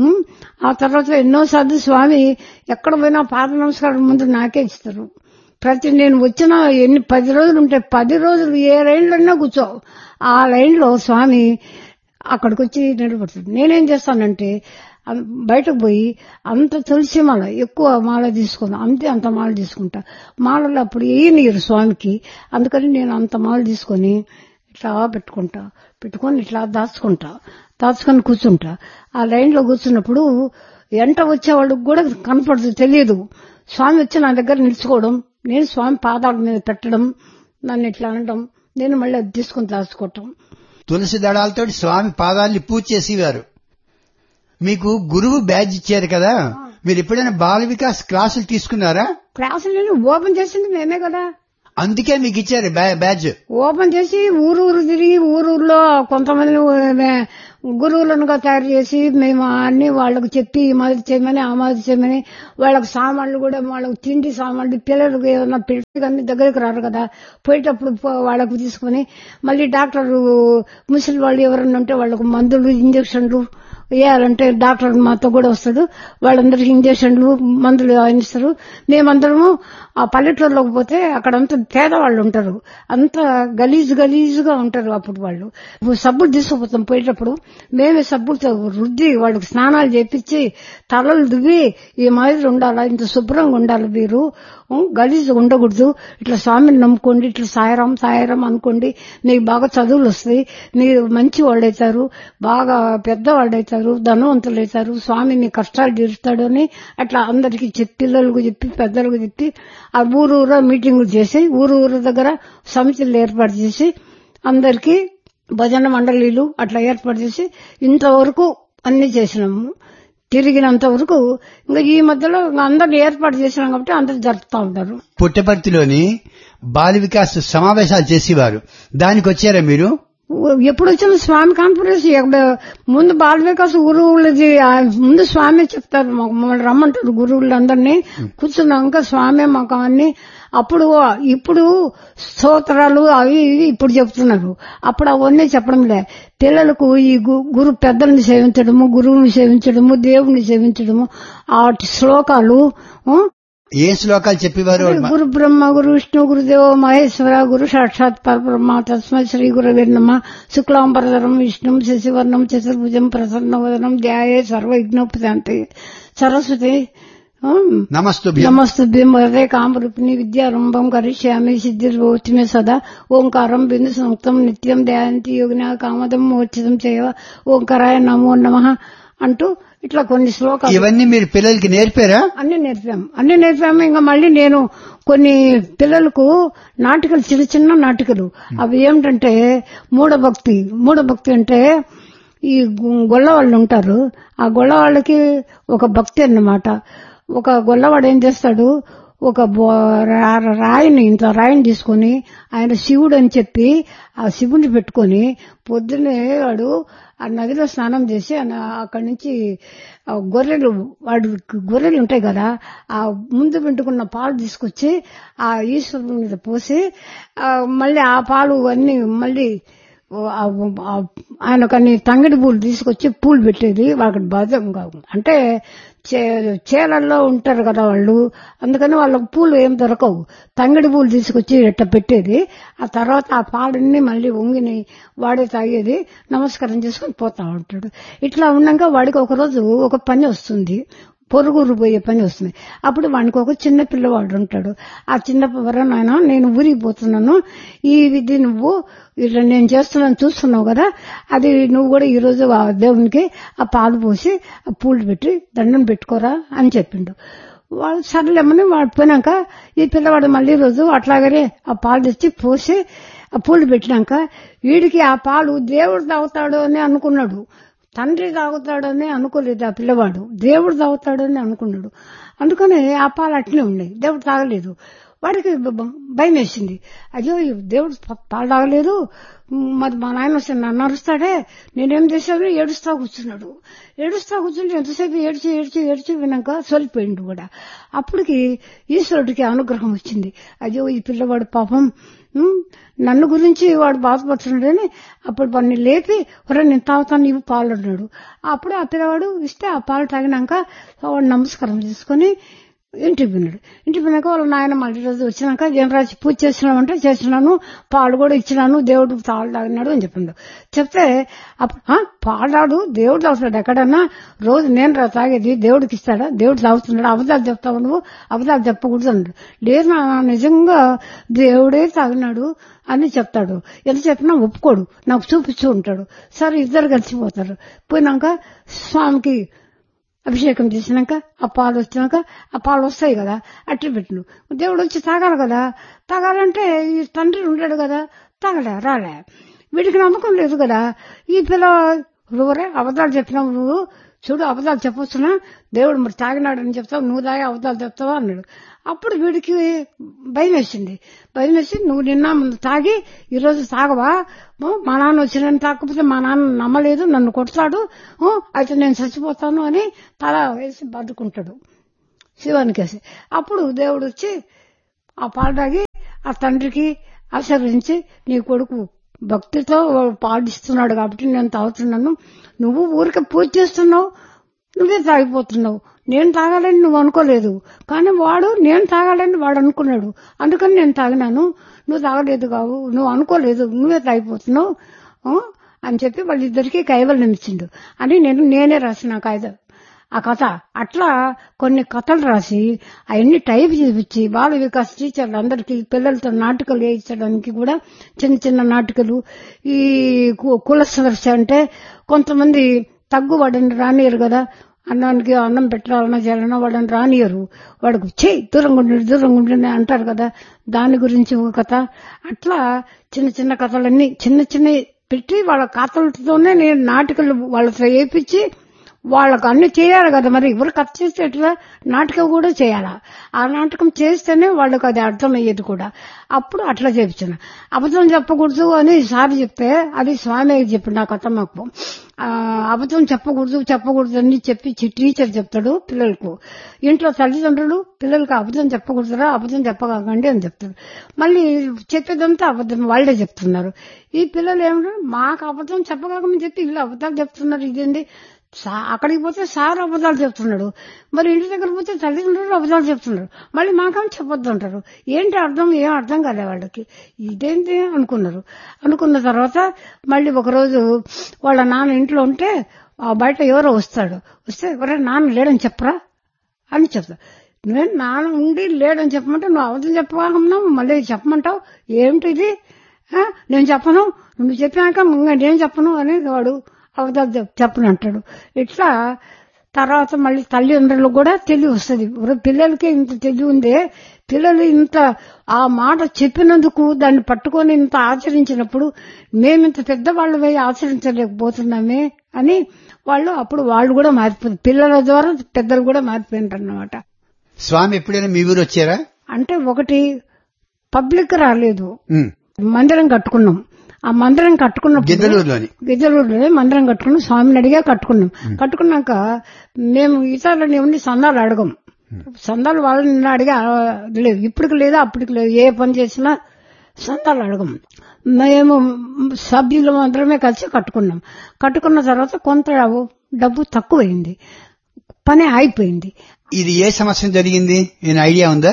ఆ తర్వాత ఎన్నోసార్లు స్వామి ఎక్కడ పోయినా పాద నమస్కారం ముందు నాకే ఇస్తారు. ప్రతి నేను వచ్చిన ఎన్ని పది రోజులు ఉంటే పది రోజులు ఏ లైన్లోనే కూర్చో, ఆ లైన్లో స్వామి అక్కడికి వచ్చి నిలబడుతుంది. నేనేం చేస్తానంటే బయటకు పోయి అంత తులసి మాల ఎక్కువ మాల తీసుకున్నా, అంతే అంత మాల తీసుకుంటా. మాలలో అప్పుడు ఏ నీరు స్వామికి, అందుకని నేను అంత మాల తీసుకొని ఇట్లా పెట్టుకుంటా, పెట్టుకొని ఇట్లా దాచుకుంటా, దాచుకొని కూర్చుంటా. ఆ లైన్ లో కూర్చున్నప్పుడు ఎంట వచ్చే వాళ్ళకి కూడా కనపడదు, తెలియదు. స్వామి వచ్చి నా దగ్గర నిలుచుకోవడం, నేను స్వామి పాదాల మీద పెట్టడం, నన్ను ఇట్లా అనడం, నేను మళ్ళీ అది తీసుకుని దాచుకోవటం. తులసి దళాలతో స్వామి పాదాలని పూజ చేసేవారు. మీకు గురువు బ్యాడ్జ్ ఇచ్చారు కదా, మీరు ఎప్పుడైనా బాల వికాస్ క్లాసులు తీసుకున్నారా? క్లాసులు ఓపెన్ చేసింది మేమే కదా. అందుకే మీకు ఇచ్చారు బ్యా- బ్యాడ్జ్. ఓపెన్ చేసి ఊరు ఊరు తిరిగి ఊరూరులో కొంతమంది గురువులనుగా తయారు చేసి మేము అన్ని వాళ్ళకు చెప్పి ఈ మాదిరి చేయమని ఆ మాదిరి చేయమని వాళ్ళకి సామాన్లు కూడా వాళ్ళకి తిండి సామాన్లు పిల్లలకు ఏమన్నా పెట్టి కానీ దగ్గరికి రారు కదా, పోయేటప్పుడు పో- వాళ్ళకు తీసుకుని మళ్ళీ డాక్టర్ ముసలి వాళ్ళు ఎవరన్నా ఉంటే వాళ్ళకు మందులు ఇంజక్షన్లు వేయాలంటే డాక్టర్ మాతో కూడా వస్తాడు, వాళ్ళందరికీ ఇంజక్షన్లు మందులు ఆయన ఇస్తారు. మేమందరము ఆ పల్లెటూరులోకి పోతే అక్కడంతా పేదవాళ్ళు ఉంటారు, అంత గలీజు గలీజుగా ఉంటారు. అప్పుడు వాళ్ళు సబ్బులు తీసుకుపోతాం, పోయేటప్పుడు మేమే సబ్బులతో రుద్ది వాళ్ళకి స్నానాలు చేపించి తలలు దువ్వి ఈ మాదిరి ఉండాలా, ఇంత శుభ్రంగా ఉండాలి, మీరు గలీజు ఉండకూడదు, ఇట్లా స్వామిని నమ్ముకోండి, ఇట్లా సాయరం సాయరం అనుకోండి, మీకు బాగా చదువులు వస్తాయి, మీరు మంచి వాళ్ళు అవుతారు, బాగా పెద్దవాళ్ళు అవుతారు, ధనవంతులు అవుతారు, స్వామి మీ కష్టాలు తీరుస్తాడు అని అట్లా అందరికీ చెప్పి పిల్లలకు చెప్పి పెద్దలకు చెప్పి ఆ ఊరు ఊరు మీటింగులు చేసి ఊరు ఊరు దగ్గర సమితులు ఏర్పాటు చేసి అందరికీ భజన మండలీలు అట్లా ఏర్పాటు చేసి ఇంతవరకు అన్ని చేసినాము. తిరిగినంత వరకు ఇంకా ఈ మధ్యలో అందరిని ఏర్పాటు చేసినాం కాబట్టి అందరు జరుపుతా ఉంటారు. పుట్టపర్తిలోని బాల వికాస్ సమావేశాలు చేసేవారు, దానికి వచ్చారా మీరు? ఎప్పుడు వచ్చిన స్వామి కాన్ఫరెన్స్ ముందు బాల వికాస్ గురువులది ముందు స్వామి చెప్తారు, మమ్మల్ని రమ్మంటారు గురువులందరినీ, కూర్చున్నాక స్వామి మాకు అన్ని అప్పుడు ఇప్పుడు స్తోత్రాలు అవి ఇవి ఇప్పుడు చెప్తున్నారు, అప్పుడు అవన్నీ చెప్పడం లే. పిల్లలకు ఈ గురు పెద్దల్ని సేవించడము, గురువుని సేవించడము, దేవుణ్ణి సేవించడము, ఆ శ్లోకాలు ఏ శ్లోకాలు చెప్పేవారు? గురు బ్రహ్మ గురు విష్ణు గురుదేవ మహేశ్వర గురు సాక్షాత్ పరబ్రహ్మ తస్మై శ్రీ గురవే నమః శుక్లాంబరధరం విష్ణుం శశివర్ణం చతుర్భుజం ప్రసన్నవదనం ధ్యాయే సర్వవిఘ్నోపశాంతయే సరస్వతి నమస్తుభ్యం వరదే కామరూపిణి విద్యారంభం కరిష్యామి సిద్ధిర్భవతి మే సదా ఓంకారం బిందు సంయుక్తం నిత్యం ధ్యాయంతి యోగిన కామదం మోక్షితం చేయవ ఓంకారాయ నమో నమః అంటూ ఇట్లా కొన్ని శ్లోకాలు ఇవన్నీ మీరు పిల్లలకి నేర్పారా? అన్ని నేర్పాము అన్ని నేర్పాము ఇంకా మళ్ళీ నేను కొన్ని పిల్లలకు నాటికలు చిన్న చిన్న నాటికలు అవి ఏమిటంటే మూఢభక్తి. మూఢభక్తి అంటే ఈ గొల్లవాళ్ళు ఉంటారు, ఆ గొల్లవాళ్ళకి ఒక భక్తి అన్నమాట. ఒక గొల్లవాడు ఏం చేస్తాడు, ఒక రాయిని ఇంత రాయిని తీసుకుని ఆయన శివుడు అని చెప్పి ఆ శివుని పెట్టుకుని పొద్దున్నే వాడు ఆ నదిలో స్నానం చేసి అక్కడి నుంచి గొర్రెలు వాడు గొర్రెలు ఉంటాయి కదా, ఆ ముందు పెట్టుకున్న పాలు తీసుకొచ్చి ఆ ఈశ్వరుని మీద పోసి మళ్ళీ ఆ పాలు అన్ని మళ్ళీ ఆయన కొన్ని తంగిడి పూలు తీసుకొచ్చి పూలు పెట్టేది వాళ్ళకి బాధం కాదు. అంటే చేలల్లో ఉంటారు కదా వాళ్ళు, అందుకని వాళ్ళకి పూలు ఏం దొరకవు, తంగిడి పూలు తీసుకొచ్చి ఇట్లా పెట్టేది. ఆ తర్వాత ఆ పాలన్నీ మళ్ళీ వంగిని వాడే తాగేది, నమస్కారం చేసుకుని పోతా ఉంటాడు. ఇట్లా ఉన్నాక వాడికి ఒకరోజు ఒక పని వస్తుంది, పొరుగురు పోయే పని వస్తుంది. అప్పుడు వానికి ఒక చిన్న పిల్లవాడు ఉంటాడు. ఆ చిన్న నాయన నేను ఊరికి పోతున్నాను, ఈ విధి నువ్వు ఇట్లా నేను చేస్తున్నాను చూస్తున్నావు కదా, అది నువ్వు కూడా ఈ రోజు ఆ దేవునికి ఆ పాలు పోసి ఆ పూలు పెట్టి దండం పెట్టుకోరా అని చెప్పిండు. వాళ్ళు సర్లేమని వాడు పోయినాక ఈ పిల్లవాడు మళ్ళీ రోజు అట్లాగనే ఆ పాలు తెచ్చి పోసి ఆ పూలు పెట్టినాక వీడికి ఆ పాలు దేవుడు తాగుతాడు అని అనుకున్నాడు, తండ్రి తాగుతాడని అనుకోలేదు ఆ పిల్లవాడు, దేవుడు తాగుతాడని అనుకున్నాడు. అందుకని ఆ పాలు అట్లే ఉన్నాయి, దేవుడు తాగలేదు. వాడికి భయం వేసింది, అయ్యో దేవుడు పాలు తాగలేదు, మరి మా నాయన వస్తే నన్ను అరుస్తాడే, నేనేం చేశాను, ఏడుస్తా కూర్చున్నాడు. ఏడుస్తా కూర్చుంటే ఎంతసేపు ఏడ్చి ఏడ్చి ఏడ్చి వినాక సొలిపోయిండు కూడా. అప్పటికి ఈశ్వరుడికి అనుగ్రహం వచ్చింది, అయ్యో ఈ పిల్లవాడు పాపం నన్ను గురించి వాడు బాధపడుతున్నాడని అప్పుడు వాడిని లేపి ఒరే నేను తాగుతాను నీవు పాలు అన్నాడు. అప్పుడు ఆ పిల్లవాడు ఇస్తే ఆ పాలు తాగినాక వాడు నమస్కారం చేసుకుని ఇంటికి పోయినాడు. ఇంటికి పోయినాక వాళ్ళ నాయన మళ్ళీ రోజు వచ్చినాక ఏం రాజు పూజ చేసినామంటే చేసినాను, పాలు కూడా ఇచ్చినాను, దేవుడికి తాళ్ళు తాగినాడు అని చెప్పిండు. చెప్తే పాడాడు దేవుడు తాగుతాడు ఎక్కడన్నా, రోజు నేను రా తాగేది, దేవుడికి ఇస్తాడా, దేవుడు తాగుతున్నాడు, అబద్ధాలు చెప్తావు నువ్వు, అబద్ధాలు చెప్పకూడదు అన్నాడు. లేదు నా నిజంగా దేవుడే తాగినాడు అని చెప్తాడు, ఎంత చెప్పినా ఒప్పుకోడు, నాకు చూపిస్తూ ఉంటాడు. సరే ఇద్దరు కలిసిపోతారు. పోయినాక స్వామికి అభిషేకం చేసినాక ఆ పాలు వచ్చినాక ఆ పాలు వస్తాయి కదా అట్టి పెట్టిను, దేవుడు వచ్చి తాగాలి కదా, తాగాలంటే ఈ తండ్రి ఉంటాడు కదా, తాగలే రాలే, వీడికి నమ్మకం లేదు కదా. ఈ పిల్ల ఎవరే అబద్ధాలు చెప్పినావు నువ్వు, చూడు అబద్ధాలు చెప్పొచ్చునా, దేవుడు మరి తాగినాడని చెప్తావు, నువ్వు తాగే అబద్ధాలు చెప్తావా అన్నాడు. అప్పుడు వీడికి భయం వేసింది. భయం వేసి నువ్వు నిన్న తాగి ఈరోజు తాగవా, మా నాన్న వచ్చి నన్ను తాకపోతే మా నాన్న నమ్మలేదు, నన్ను కొడతాడు, అయితే నేను చచ్చిపోతాను అని తల వేసి బతుకుంటాడు శివానికి వేసి. అప్పుడు దేవుడు వచ్చి ఆ పాలు తాగి ఆ తండ్రికి ఆశీర్వదించి, నీ కొడుకు భక్తితో పాటిస్తున్నాడు కాబట్టి నేను తాగుతున్నాను, నువ్వు ఊరికే పూజ చేస్తున్నావు, నువ్వే తాగిపోతున్నావు, నేను తాగాలని నువ్వు అనుకోలేదు, కానీ వాడు నేను తాగాలని వాడు అనుకున్నాడు, అందుకని నేను తాగినాను, నువ్వు తాగలేదు కావు, నువ్వు అనుకోలేదు, నువ్వే తాగిపోతున్నావు అని చెప్పి వాళ్ళిద్దరికీ కైవల్యం ఇచ్చిండు అని నేను నేనే రాసిన కాగితం ఆ కథ. అట్లా కొన్ని కథలు రాసి అవన్నీ టైప్ చేపించి బాల వికాస్ టీచర్లు అందరికీ పిల్లలతో నాటకాలు వేయించడానికి కూడా చిన్న చిన్న నాటకాలు. ఈ కుల సమస్య అంటే కొంతమంది తగ్గువాడని రానియరు కదా, అన్నానికి అన్నం పెట్టాలన్నా చేయాలన్నా వాడని రానియరు, వాడికి చెయ్యి దూరంగా ఉండి దూరంగా ఉండి అంటారు కదా, దాని గురించి ఒక కథ. అట్లా చిన్న చిన్న కథలన్నీ చిన్న చిన్న పెట్టి వాళ్ళ కథలతోనే నేను నాటకాలు వాళ్ళతో వేయించి వాళ్ళకు అన్ని చేయాలి కదా, మరి ఎవరు కథ చేస్తే ఎట్లా, నాటకం కూడా చేయాలా, ఆ నాటకం చేస్తేనే వాళ్ళకి అది అర్థమయ్యేది కూడా. అప్పుడు అట్లా చేపించాను. అబద్ధం చెప్పకూడదు అని సార్ చెప్తే అది స్వామి చెప్పి నా కథ మాకు అబద్ధం చెప్పకూడదు చెప్పకూడదు అని చెప్పి టీచర్ చెప్తాడు పిల్లలకు. ఇంట్లో తల్లిదండ్రులు పిల్లలకి అబద్ధం చెప్పకూడదురా, అబద్ధం చెప్పకండి అని చెప్తారు. మళ్ళీ చెప్పేదంతా అబద్ధం వాళ్లే చెప్తున్నారు. ఈ పిల్లలు ఏమంటారు, మాకు అబద్ధం చెప్పగాకమని చెప్పి వీళ్ళు అబద్ధాలు చెప్తున్నారు, ఇదేంటి, అక్కడికి పోతే సార్ అబద్ధాలు చెప్తున్నాడు, మరి ఇంటి దగ్గర పోతే తల్లిదండ్రులు అబద్ధాలు చెప్తున్నారు, మళ్ళీ మాకేమో చెప్పొద్దు అంటారు. ఏంటి అర్థం, ఏం అర్థం కాలే వాళ్ళకి, ఇదేంటి అనుకున్నారు. అనుకున్న తర్వాత మళ్ళీ ఒకరోజు వాళ్ళ నాన్న ఇంట్లో ఉంటే బయట ఎవరో వస్తాడు, వస్తే ఎవరైనా నాన్న లేడని చెప్పరా అని చెప్తా. నేను నాన్న ఉండి లేడని చెప్పమంటే నువ్వు అబద్ధం చెప్పకుండా మళ్ళీ చెప్పమంటావు, ఏమిటి ఇది, నేను చెప్పను, నువ్వు చెప్పాక నేను చెప్పను అని వాడు అబద్ధాలు చెప్పను అంటాడు. ఇట్లా తర్వాత మళ్ళీ తల్లిదండ్రులకు కూడా తెలివి వస్తుంది. పిల్లలకి ఇంత తెలివి ఉందే, పిల్లలు ఇంత ఆ మాట చెప్పినందుకు దాన్ని పట్టుకొని ఇంత ఆచరించినప్పుడు మేమింత పెద్దవాళ్ళమై ఆచరించలేకపోతున్నామే అని వాళ్ళు అప్పుడు వాళ్ళు కూడా మారిపోయింది, పిల్లల ద్వారా పెద్దలు కూడా మారిపోయినారు అన్నమాట. స్వామి ఎప్పుడైనా మీ ఊరు వచ్చారా? అంటే ఒకటి పబ్లిక్ రాలేదు, మందిరం కట్టుకున్నాం. ఆ మందిరం కట్టుకున్నప్పుడు గిద్దలూరులోని గిద్దలూరులోనే మందిరం కట్టుకున్నాం, స్వామిని అడిగా కట్టుకున్నాం. కట్టుకున్నాక మేము ఇతరులని ఏమని సందాలు అడగం, సందాలు వాళ్ళని అడిగా లేదు, ఇప్పటికి లేదా అప్పటికి లేదు, ఏ పని చేసినా సందాలు అడగం. మేము సభ్యులు మాత్రమే కలిసి కట్టుకున్నాం. కట్టుకున్న తర్వాత కొంత డబ్బు తక్కువైంది, పని అయిపోయింది. ఇది ఏ సంవత్సరం జరిగింది, నేను ఐడియా ఉందా?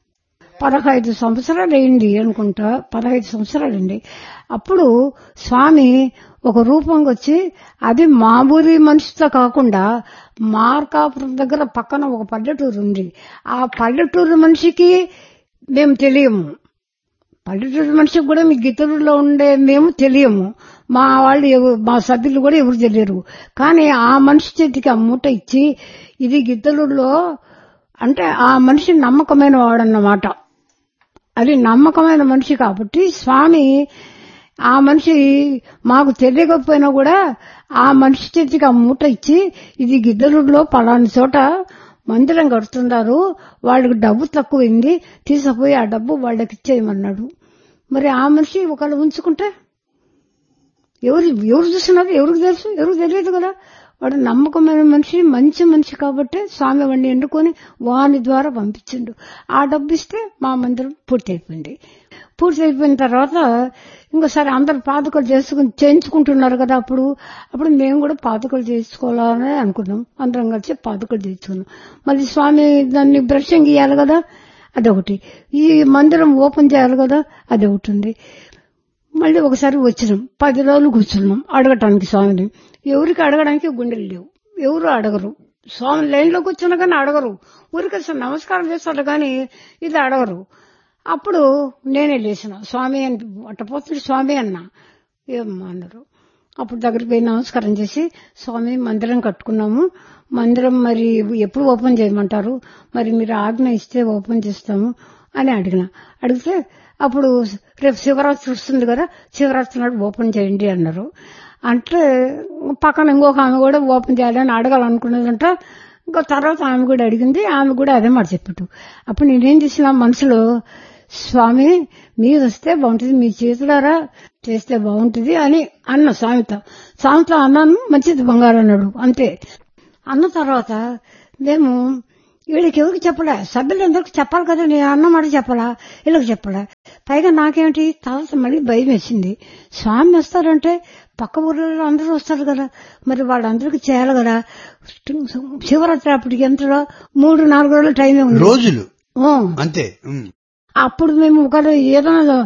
పదహైదు సంవత్సరాలు అయింది అనుకుంటా, పదహైదు సంవత్సరాలండి. అప్పుడు స్వామి ఒక రూపంగా వచ్చి, అది మామూలు మనిషితో కాకుండా మార్కాపురం దగ్గర పక్కన ఒక పల్లెటూరు ఉంది, ఆ పల్లెటూరు మనిషికి మేము తెలియము, పల్లెటూరు మనిషికి కూడా మీ గిత్తలూరులో ఉండే మేము తెలియము, మా వాళ్ళు మా సభ్యులు కూడా ఎవరు తెలియరు. కానీ ఆ మనిషి చేతికి ఆ మూట ఇచ్చి, ఇది గిత్తలూరులో అంటే ఆ మనిషి నమ్మకమైన వాడన్నమాట, అది నమ్మకమైన మనిషి కాబట్టి స్వామి ఆ మనిషి మాకు తెలియకపోయినా కూడా ఆ మనిషి చేతికి ఆ మూట ఇచ్చి, ఇది గిద్దలూరులో పలాని చోట మందిరం కడుతున్నారు, వాళ్ళకి డబ్బు తక్కువైంది, తీసుకుపోయి ఆ డబ్బు వాళ్ళకి ఇచ్చేయమన్నాడు. మరి ఆ మనిషి ఒకళ్ళు ఉంచుకుంటే ఎవరు ఎవరు చూస్తున్నారు, ఎవరికి తెలుసు, ఎవరికి తెలియదు కదా. వాడు నమ్మకమైన మనిషి, మంచి మనిషి కాబట్టి స్వామి వాడిని ఎన్నుకొని వాని ద్వారా పంపించిండు. ఆ డబ్బు ఇస్తే మా మందిరం పూర్తి అయిపోయింది. పూర్తి అయిపోయిన తర్వాత ఇంకోసారి అందరు పాదుకలు చేసుకుని చేయించుకుంటున్నారు కదా, అప్పుడు అప్పుడు మేము కూడా పాదుకలు చేసుకోవాలని అనుకున్నాం. అందరం కలిసి పాదుకలు చేసుకున్నాం. మళ్ళీ స్వామి దాన్ని బ్రషింగ్ ఇవ్వాలి కదా, అదొకటి. ఈ మందిరం ఓపెన్ చేయాలి కదా, అదొకటి ఉంది. మళ్ళీ ఒకసారి వచ్చినాం, పది రోజులు కూర్చున్నాం అడగటానికి స్వామిని. ఎవరికి అడగడానికి గుండెలు లేవు, ఎవరు అడగరు. స్వామి లైన్లో కూర్చున్నా కానీ అడగరు, ఊరికి అసలు నమస్కారం చేస్తారు కానీ ఇది అడగరు. అప్పుడు నేనే లేచిన, స్వామి అని అట్టపోతుంది స్వామి అన్నా, ఏమన్నా అన్నారు. అప్పుడు దగ్గరికి పోయి నమస్కారం చేసి, స్వామి మందిరం కట్టుకున్నాము, మందిరం మరి ఎప్పుడు ఓపెన్ చేయమంటారు, మరి మీరు ఆజ్ఞ ఇస్తే ఓపెన్ చేస్తాము అని అడిగిన. అడిగితే అప్పుడు రేపు శివరాత్రి వస్తుంది కదా, శివరాత్రి నాడు ఓపెన్ చేయండి అన్నారు. అంటే పక్కన ఇంకొక ఆమె కూడా ఓపెన్ చేయాలని అడగాలనుకున్నదంట. ఇంకా తర్వాత ఆమె కూడా అడిగింది, ఆమె కూడా అదే మాట చెప్పాడు. అప్పుడు నేనేం చేసిన మనసులో, స్వామి మీరు వస్తే బాగుంటుంది, మీ చేతులారా చేస్తే బాగుంటుంది అని అన్న స్వామితో. స్వామితో అన్నాను, మంచిది బంగారు అన్నాడు. అంతే. అన్న తర్వాత మేము వీళ్ళకి ఎవరికి చెప్పలే, సభ్యులందరికి చెప్పాలి కదా, నేను అన్న మాట చెప్పాలా, వీళ్ళకి చెప్పలే. పైగా నాకేమిటి తర్వాత మళ్ళీ భయం వేసింది. స్వామి వస్తారంటే పక్క ఊర్లలో అందరూ వస్తారు కదా, మరి వాళ్ళందరికీ చేయాలి కదా. శివరాత్రి అప్పటికి ఎంతలో మూడు నాలుగు రోజులు టైం ఉంది, రోజులు అంతే. అప్పుడు మేము ఒక ఏదైనా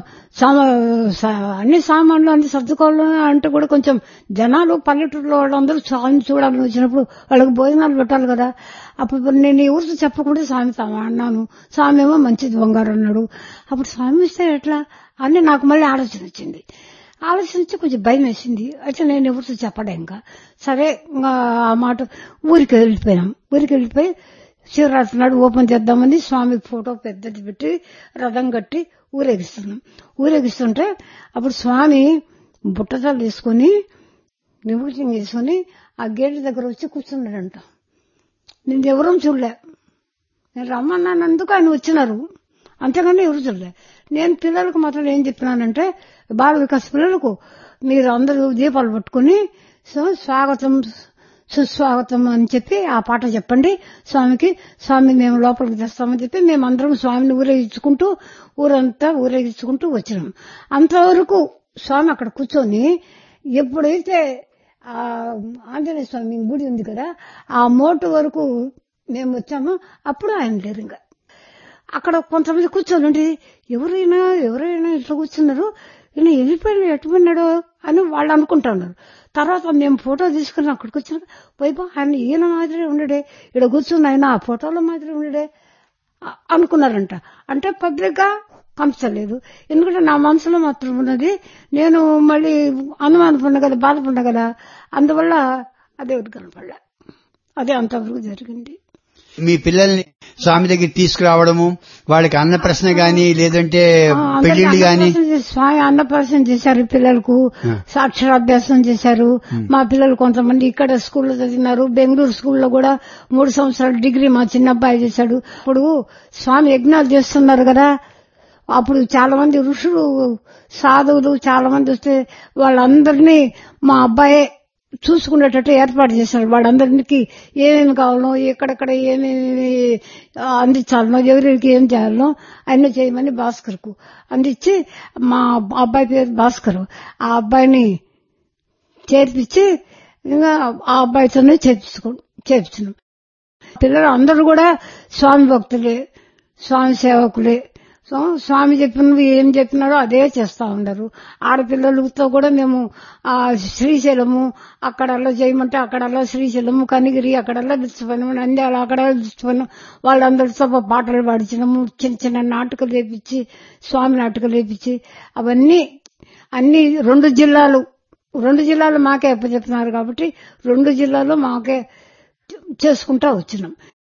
అన్ని సామాన్లు అన్ని సర్దుకోవాలి అంటే కూడా కొంచెం జనాలు పల్లెటూరులో వాళ్ళందరూ స్వామిని చూడాలని వచ్చినప్పుడు వాళ్ళకి భోజనాలు పెట్టాలి కదా. అప్పుడు నేను ఎవరితో చెప్పకుండా స్వామి అన్నాను. స్వామి ఏమో మంచిది బంగారు అన్నాడు. అప్పుడు స్వామి వస్తే ఎట్లా అని నాకు మళ్ళీ ఆలోచన వచ్చింది. ఆలోచన వచ్చి కొంచెం భయం వేసింది. అయితే నేను ఎవరితో చెప్పలే. ఇంకా సరే ఇంకా ఆ మాట ఊరికి వెళ్ళిపోయినాం. ఊరికి వెళ్ళిపోయి శివరాత్రి నాడు ఓపెన్ చేద్దామని స్వామి ఫోటో పెద్దది పెట్టి రథం కట్టి ఊరేగిస్తున్నాం. ఊరేగిస్తుంటే అప్పుడు స్వామి బుట్టజాలు తీసుకుని నిమజ్జనం చేసుకుని ఆ గేట్ దగ్గర వచ్చి కూర్చున్నాడంట. నేను ఎవరూ చూడలే. నేను రమ్మన్నానందుకు ఆయన వచ్చినారు, అంతేగాని ఎవరు చూడలే. నేను పిల్లలకు మాత్రం ఏం చెప్పినానంటే, బాల వికాస్ పిల్లలకు మీరు అందరూ దీపాలు పట్టుకుని సో స్వాగతం సుస్వాగతం అని చెప్పి ఆ పాట చెప్పండి స్వామికి, స్వామి మేము లోపలికి తెస్తామని చెప్పి మేమందరం స్వామిని ఊరేగించుకుంటూ ఊరంతా ఊరేగించుకుంటూ వచ్చినాం. అంతవరకు స్వామి అక్కడ కూర్చొని ఎప్పుడైతే ఆ ఆంజనేయ స్వామి గుడి ఉంది కదా, ఆ మోటు వరకు మేము వచ్చామో అప్పుడు ఆయన లేరు. ఇంకా అక్కడ కొంతమంది కూర్చొని ఉండి ఎవరైనా ఎవరైనా ఇట్లా కూర్చున్నారు, ఈయన వెళ్ళిపోయినా ఎట్టుపోయినాడో అని వాళ్ళు అనుకుంటున్నారు. తర్వాత మేము ఫోటో తీసుకుని అక్కడికి వచ్చిన వైపు ఆయన ఈయన మాదిరి ఉండడే, ఇక్కడ కూర్చుని ఆయన ఆ ఫోటోలో మాదిరి ఉండడే అనుకున్నారంట. అంటే పబ్లిక్ గా కనిపించలేదు. ఎందుకంటే నా మనసులో మాత్రం ఉన్నది, నేను మళ్ళీ అనుమానపడిన కదా, బాధపడినా కదా, అందువల్ల అదే కనపడలే. అదే అంతవరకు జరిగింది. మీ పిల్లల్ని స్వామి దగ్గర తీసుకురావడము, వాళ్ళకి అన్నప్రశ్న గాని లేదంటే పెళ్లిళ్ళు గాని? స్వామి అన్నప్రశ్న చేశారు, పిల్లలకు సాక్షరాభ్యాసం చేశారు. మా పిల్లలు కొంతమంది ఇక్కడ స్కూల్లో చదివినారు, బెంగళూరు స్కూల్లో కూడా మూడు సంవత్సరాలు డిగ్రీ మా చిన్న అబ్బాయి చేశాడు. ఇప్పుడు స్వామి యజ్ఞాలు చేస్తున్నారు కదా, అప్పుడు చాలా మంది ఋషులు సాధువులు చాలా మంది వస్తే వాళ్ళందరినీ మా అబ్బాయే చూసుకునేటట్టు ఏర్పాటు చేశారు. వాళ్ళందరికీ ఏమేమి కావాలనో, ఎక్కడెక్కడ ఏమేమి అందించాలనో, ఎవరికి ఏం చేయాలనో అన్నీ చేయమని భాస్కర్ కు అందించి, మా అబ్బాయి పేరు భాస్కర్, ఆ అబ్బాయిని చేర్పించి ఇంకా ఆ అబ్బాయితోనే చేర్పించుకో చేర్పించినాం. పిల్లలు అందరూ కూడా స్వామి భక్తులే, స్వామి సేవకులే. సో స్వామి చెప్పినవి ఏం చెప్పినారో అదే చేస్తా ఉన్నారు. ఆడపిల్లలతో కూడా మేము ఆ శ్రీశైలము అక్కడల్లా చేయమంటే అక్కడల్లా శ్రీశైలము, కనిగిరి అక్కడల్లా దిచ్చిపోయినాము, నంద్యాల అక్కడ దిచ్చిపోయినాం. వాళ్ళందరితో పాటలు పాడించినాము, చిన్న చిన్న నాటకాలు వేపించి స్వామి నాటకాలు వేపించి అవన్నీ అన్ని రెండు జిల్లాలు రెండు జిల్లాలు మాకే అప్పచెప్తున్నారు కాబట్టి రెండు జిల్లాలు మాకే చేసుకుంటా వచ్చినాం.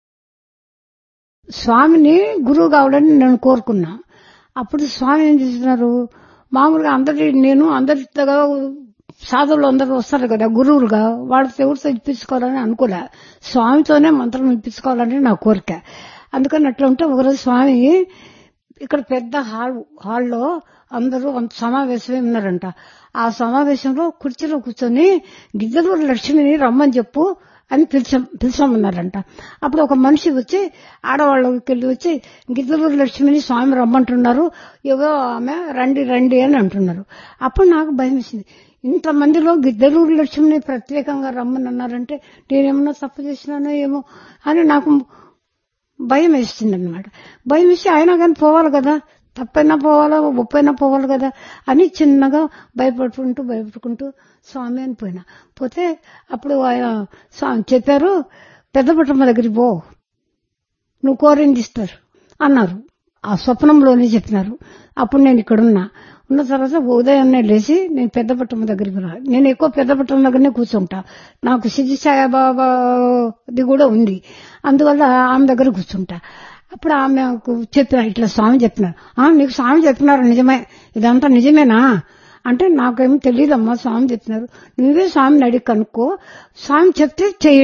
స్వామిని గురువు కావాలని నేను కోరుకున్నా. అప్పుడు స్వామి ఏం చేస్తున్నారు, మామూలుగా అందరి నేను అందరితో సాధువులు అందరూ వస్తారు కదా గురువులుగా, వాళ్ళతో ఎవరితో ఇప్పించుకోవాలని అనుకోలే, స్వామితోనే మంత్రం ఇప్పించుకోవాలని నా కోరిక. అందుకని అట్లా ఉంటే ఒకరోజు స్వామి ఇక్కడ పెద్ద హాల్ హాల్లో అందరూ సమావేశమే ఉన్నారంట. ఆ సమావేశంలో కుర్చీలో కూర్చొని గిద్దలూరు లక్ష్మిని రమ్మని చెప్పు అని పిలిచ పిలిచామన్నారంట. అప్పుడు ఒక మనిషి వచ్చి ఆడవాళ్ళకి వెళ్ళి వచ్చి గిద్దలూరు లక్ష్మిని స్వామి రమ్మంటున్నారు, ఎవరో ఆమె రండి రండి అని అంటున్నారు. అప్పుడు నాకు భయం వేసింది, ఇంతమందిలో గిద్దలూరు లక్ష్మిని ప్రత్యేకంగా రమ్మని అన్నారంటే నేనేమన్నా తప్పు చేసినానో ఏమో అని నాకు భయం వేస్తుంది అనమాట. భయం వేసి అయినా కానీ పోవాలి కదా, తప్పైనా పోవాలా ఒప్పైనా పోవాలి కదా అని చిన్నగా భయపడుకుంటూ భయపడుకుంటూ స్వామి అని పోయినా. పోతే అప్పుడు ఆయన స్వామి చెప్పారు, పెద్దపట్టమ్మ దగ్గరికి పో, నువ్వు కోరింది ఇస్తారు అన్నారు. ఆ స్వప్నంలోనే చెప్పినారు. అప్పుడు నేను ఇక్కడ ఉన్నా ఉన్న తర్వాత ఉదయాన్నే లేచి నేను పెద్దపట్టమ్మ దగ్గరికి రా, నేను ఎక్కువ పెద్దపట్టమ్మ దగ్గరనే కూర్చుంటా, నాకు సిద్ధి సాయిబాబాది కూడా ఉంది, అందువల్ల ఆమె దగ్గర కూర్చుంటా. అప్పుడు ఆమెకు చెప్పినారు, ఇట్లా స్వామి చెప్పినారు. నీకు స్వామి చెప్పినారు నిజమే, ఇదంతా నిజమేనా అంటే నాకేం తెలియదమ్మా, స్వామి చెప్పినారు, నువ్వే స్వామిని అడిగి కనుక్కో, స్వామి చెప్తే చెయ్యండి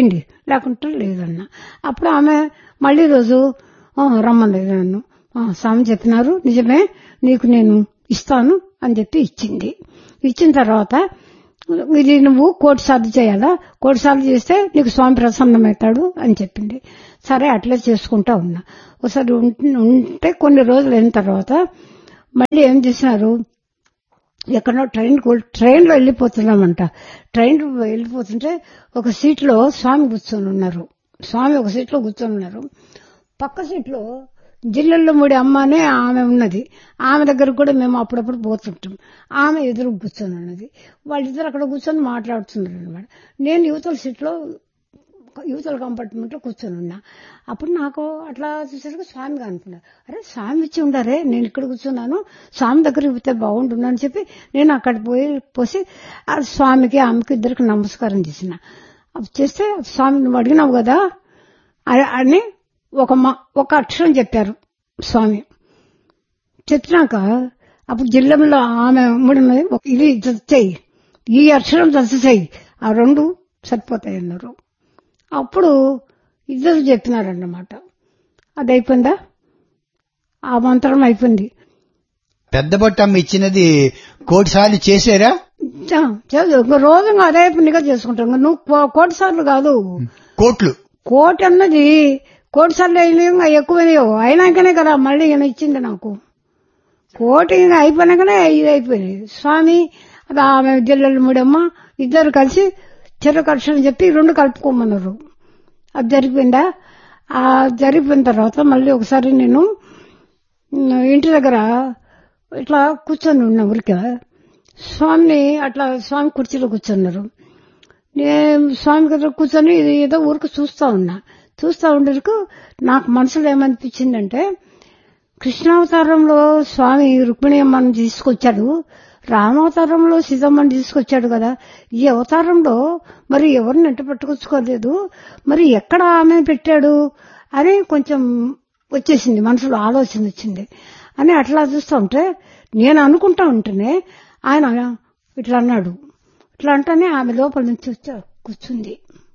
లేకుంటే లేదన్నా. అప్పుడు ఆమె మళ్ళీ రోజు రమ్మలేదు నన్ను. స్వామి చెప్పినారు, నిజమే, నీకు నేను ఇస్తాను అని చెప్పి ఇచ్చింది. ఇచ్చిన తర్వాత ఇది నువ్వు కోటి సార్లు చేయాలా, కోటి సార్లు చేస్తే నీకు స్వామి ప్రసన్నమవుతాడు అని చెప్పింది. సరే అట్లే చేసుకుంటా ఉన్నా. ఒకసారి ఉంటే కొన్ని రోజులు అయిన తర్వాత మళ్ళీ ఏం చేసినారు, ఎక్కడో ట్రైన్ ట్రైన్లో వెళ్ళిపోతున్నామంట. ట్రైన్ వెళ్ళిపోతుంటే ఒక సీట్లో స్వామి కూర్చొని ఉన్నారు. స్వామి ఒక సీట్లో కూర్చొని ఉన్నారు. పక్క సీట్లో జిల్లెల్లో ముడి అమ్మ అనే ఆమె ఉన్నది. ఆమె దగ్గర కూడా మేము అప్పుడప్పుడు పోతుంటాం. ఆమె ఎదురు కూర్చొని ఉన్నది. వాళ్ళిద్దరు అక్కడ కూర్చొని మాట్లాడుతున్నారు అనమాట. నేను యువతల సీట్లో యువతల కంపార్ట్మెంట్ లో కూర్చొని ఉన్నా. అప్పుడు నాకు అట్లా చూసేసరికి స్వామిగా అనుకున్నా, అరే స్వామి ఇచ్చి ఉండారే, నేను ఇక్కడ కూర్చున్నాను, స్వామి దగ్గరికి పోతే బాగుంటుందని చెప్పి నేను అక్కడ పోయి పోసి ఆ స్వామికి ఆమెకి ఇద్దరికి నమస్కారం చేసిన. చేస్తే స్వామి నువ్వు అడిగినావు కదా అని ఒక ఒక అక్షరం చెప్పారు స్వామి. చెప్పినాక అప్పుడు జిల్లాలో ఆమె ముడిని ఇది చెయ్యి, ఈ అక్షరం చేయి, ఆ రెండు సరిపోతాయి అన్నారు. అప్పుడు ఇద్దరు చెప్పినారన్నమాట. అది అయిపోయిందా, ఆ మంత్రం అయిపోయింది. పెద్ద బొట్టమ్మ ఇచ్చినది కోటి సార్లు చేసారా? రోజు అదే పనిగా చేసుకుంటాం. నువ్వు కోటి సార్లు కాదు, కోట్లు. కోటి అన్నది కోటి సార్లు అయినా ఎక్కువైనాయో అయినాకనే కదా మళ్ళీ ఈయన ఇచ్చింది నాకు. కోటి అయిపోయినాకనే ఇది అయిపోయింది. స్వామి ఆమె జిల్లెల ముడమ్మ ఇద్దరు కలిసి చెరకు అక్షరం చెప్పి రెండు కలుపుకోమన్నారు. అది జరిగిపోయిందా? ఆ జరిగిపోయిన తర్వాత మళ్ళీ ఒకసారి నేను ఇంటి దగ్గర ఇట్లా కూర్చొని ఉన్నా ఊరికే. స్వామిని అట్లా స్వామి కుర్చీలో కూర్చున్నారు. నేను స్వామి దగ్గర కూర్చొని ఏదో ఊరికి చూస్తా ఉన్నా. చూస్తా ఉండేందుకు నాకు మనసులో ఏమనిపించిందంటే, కృష్ణావతారంలో స్వామి రుక్మిణి అమ్మని తీసుకొచ్చాడు, రామావతారంలో సీతమ్మని తీసుకొచ్చాడు కదా, ఈ అవతారంలో మరి ఎవరిని ఎంట పట్టుకొచ్చుకోలేదు, మరి ఎక్కడ ఆమె పెట్టాడు అని కొంచెం వచ్చేసింది, మనసులో ఆలోచన వచ్చింది. అని అట్లా చూస్తూ ఉంటే నేను అనుకుంటా ఉంటేనే ఆయన ఇట్లా అన్నాడు. ఇట్లా అంటేనే ఆమె లోపల నుంచి వచ్చి కూర్చుంది.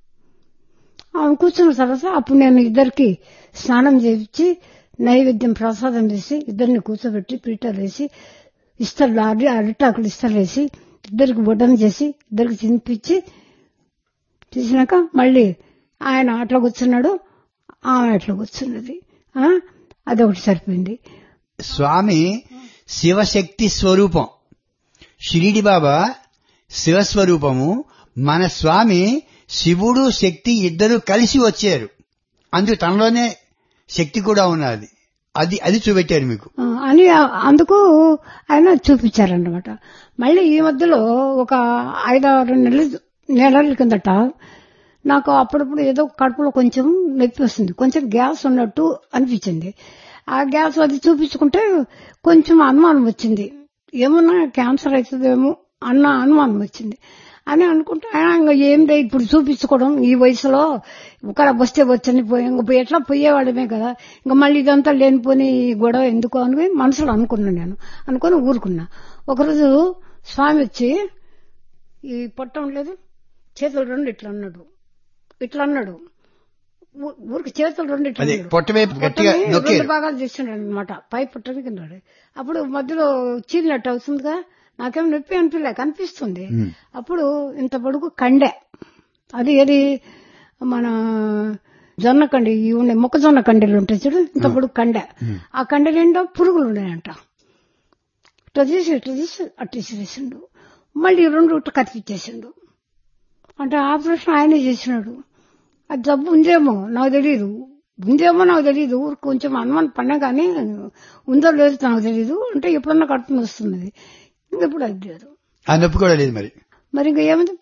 ఆమె కూర్చున్న తర్వాత అప్పుడు నేను ఇద్దరికి స్నానం చేయించి నైవేద్యం ప్రసాదం చేసి ఇద్దరిని కూర్చోబెట్టి పీటలు వేసి ఇస్తర్లు అరి అరిటాకులు ఇస్తర్లు వేసి ఇద్దరికి బొడ్డను చేసి ఇద్దరికి తినిపించి తీసినాక మళ్ళీ ఆయన అట్లా కూర్చున్నాడు, ఆమె అట్లా కూర్చున్నది. అదొకటి సరిపోయింది. స్వామి శివశక్తి స్వరూపం, షిరిడి బాబా శివస్వరూపము. మన స్వామి శివుడు శక్తి ఇద్దరు కలిసి వచ్చారు, అందుకు తనలోనే శక్తి కూడా ఉన్నది. అది అది చూపెట్టారు మీకు అని అందుకు ఆయన చూపించారన్నమాట. మళ్ళీ ఈ మధ్యలో ఒక ఐదారు నెలల నెలల కిందట నాకు అప్పుడప్పుడు ఏదో కడుపులో కొంచెం నొప్పి వస్తుంది, కొంచెం గ్యాస్ ఉన్నట్టు అనిపించింది. ఆ గ్యాస్ అది చూపించుకుంటే కొంచెం అనుమానం వచ్చింది, ఏమన్నా క్యాన్సర్ అవుతుందేమో అన్న అనుమానం వచ్చింది. అని అనుకుంటే ఆయన ఏందే ఇప్పుడు చూపించుకోవడం ఈ వయసులో, ఒకడ వస్తే వచ్చని పోయి ఇంక ఎట్లా పోయేవాడమే కదా, ఇంకా మళ్ళీ ఇదంతా లేనిపోని గొడవ ఎందుకు అని మనసులో అనుకున్నాను. నేను అనుకుని ఊరుకున్నా. ఒకరోజు స్వామి వచ్చి ఈ పొట్టం లేదు చేతులు రెండు ఇట్లా అన్నాడు, ఇట్లా అన్నాడు ఊరికి చేతులు రెండు ఇట్లా రెండు భాగాలు చేస్తున్నాడు అనమాట. పై పుట్టని కింద అప్పుడు మధ్యలో చీలినట్టు అవుతుందిగా, నాకేం నొప్పి అనిపించలే, కనిపిస్తుంది. అప్పుడు ఇంత పొడుగు కండె, అది ఏది మన జొన్న కండి ఉండే మొక్కజొన్న కండెలు ఉంటాయి చూడు, ఇంత పొడుగు కండె. ఆ కండె నిండా పురుగులు ఉన్నాయంట. ఇట్లా తీసి ఇట్లా తీసి అట్లా తీసేసిండు. మళ్ళీ రెండు ఇట్లా కత్తిచ్చేసిండు. అంటే ఆపరేషన్ ఆయనే చేసినాడు. అది జబ్బు ఉందేమో నాకు తెలియదు, ఉందేమో నాకు తెలియదు, ఊరికి కొంచెం అనుమానం పడినా కానీ ఉందో లేదు నాకు తెలియదు. అంటే ఎప్పుడన్నా కడుపుని వస్తున్నది, ఇంకెప్పుడు అది లేదు, ఆ నొప్పి కూడా లేదు. మరి మరి ఇంకా ఏమైంది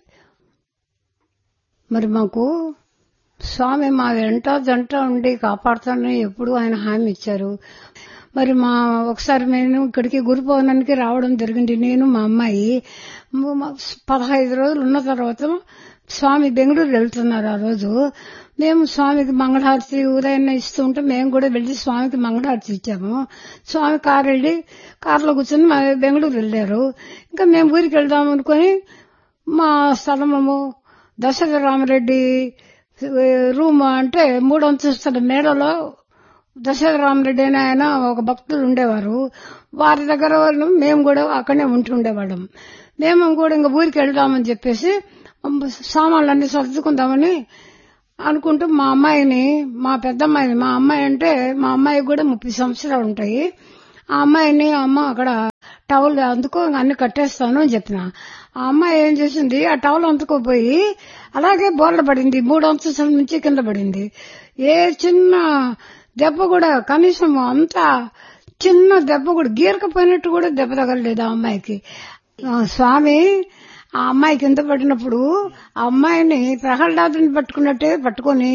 మరి మాకు స్వామి మా వెంట జంట ఉండి కాపాడుతానని ఎప్పుడు ఆయన హామీ ఇచ్చారు. మరి మా ఒకసారి నేను ఇక్కడికి గురు పౌర్ణానికి రావడం జరిగింది, నేను మా అమ్మాయి. పదహైదు రోజులు ఉన్న తర్వాత స్వామి బెంగళూరు వెళ్తున్నారు. ఆ రోజు మేము స్వామికి మంగళహారతి ఉదయం ఇస్తూ ఉంటే మేము కూడా వెళ్లి స్వామికి మంగళహారతి ఇచ్చాము. స్వామి కారు వెళ్ళి కారులో కూర్చొని మా బెంగళూరు వెళ్ళారు. ఇంకా మేము ఊరికి వెళ్దాం అనుకుని మా స్థలము దశరథ రామరెడ్డి రూమ్ అంటే మూడు అంతస్తుల మేడలో దశరథరామరెడ్డి అని ఆయన ఒక భక్తులు ఉండేవారు. వారి దగ్గర మేము కూడా అక్కడనే ఉంటుండేవాళ్ళం. మేము కూడా ఇంకా ఊరికి వెళ్దామని చెప్పేసి సామాన్లన్నీ సర్దుకుందామని అనుకుంటూ మా అమ్మాయిని, మా పెద్దమ్మాయిని, మా అమ్మాయి అంటే మా అమ్మాయికి కూడా ముప్పై సంవత్సరాలు ఉంటాయి, ఆ అమ్మాయిని అమ్మ అక్కడ టవల్ అందుకో అన్ని కట్టేస్తాను అని చెప్పిన. ఆ అమ్మాయి ఏం చేసింది, ఆ టవల్ అందుకోపోయి అలాగే బోర్ల పడింది. మూడు అంతస్తుల నుంచి కింద పడింది. ఏ చిన్న దెబ్బ కూడా, కనీసం అంత చిన్న దెబ్బ కూడా, గీరకపోయినట్టు కూడా దెబ్బ తగలలేదు ఆ అమ్మాయికి. స్వామి ఆ అమ్మాయి కింద పడినప్పుడు ఆ అమ్మాయిని ప్రహ్లాదుని పట్టుకున్నట్టే పట్టుకుని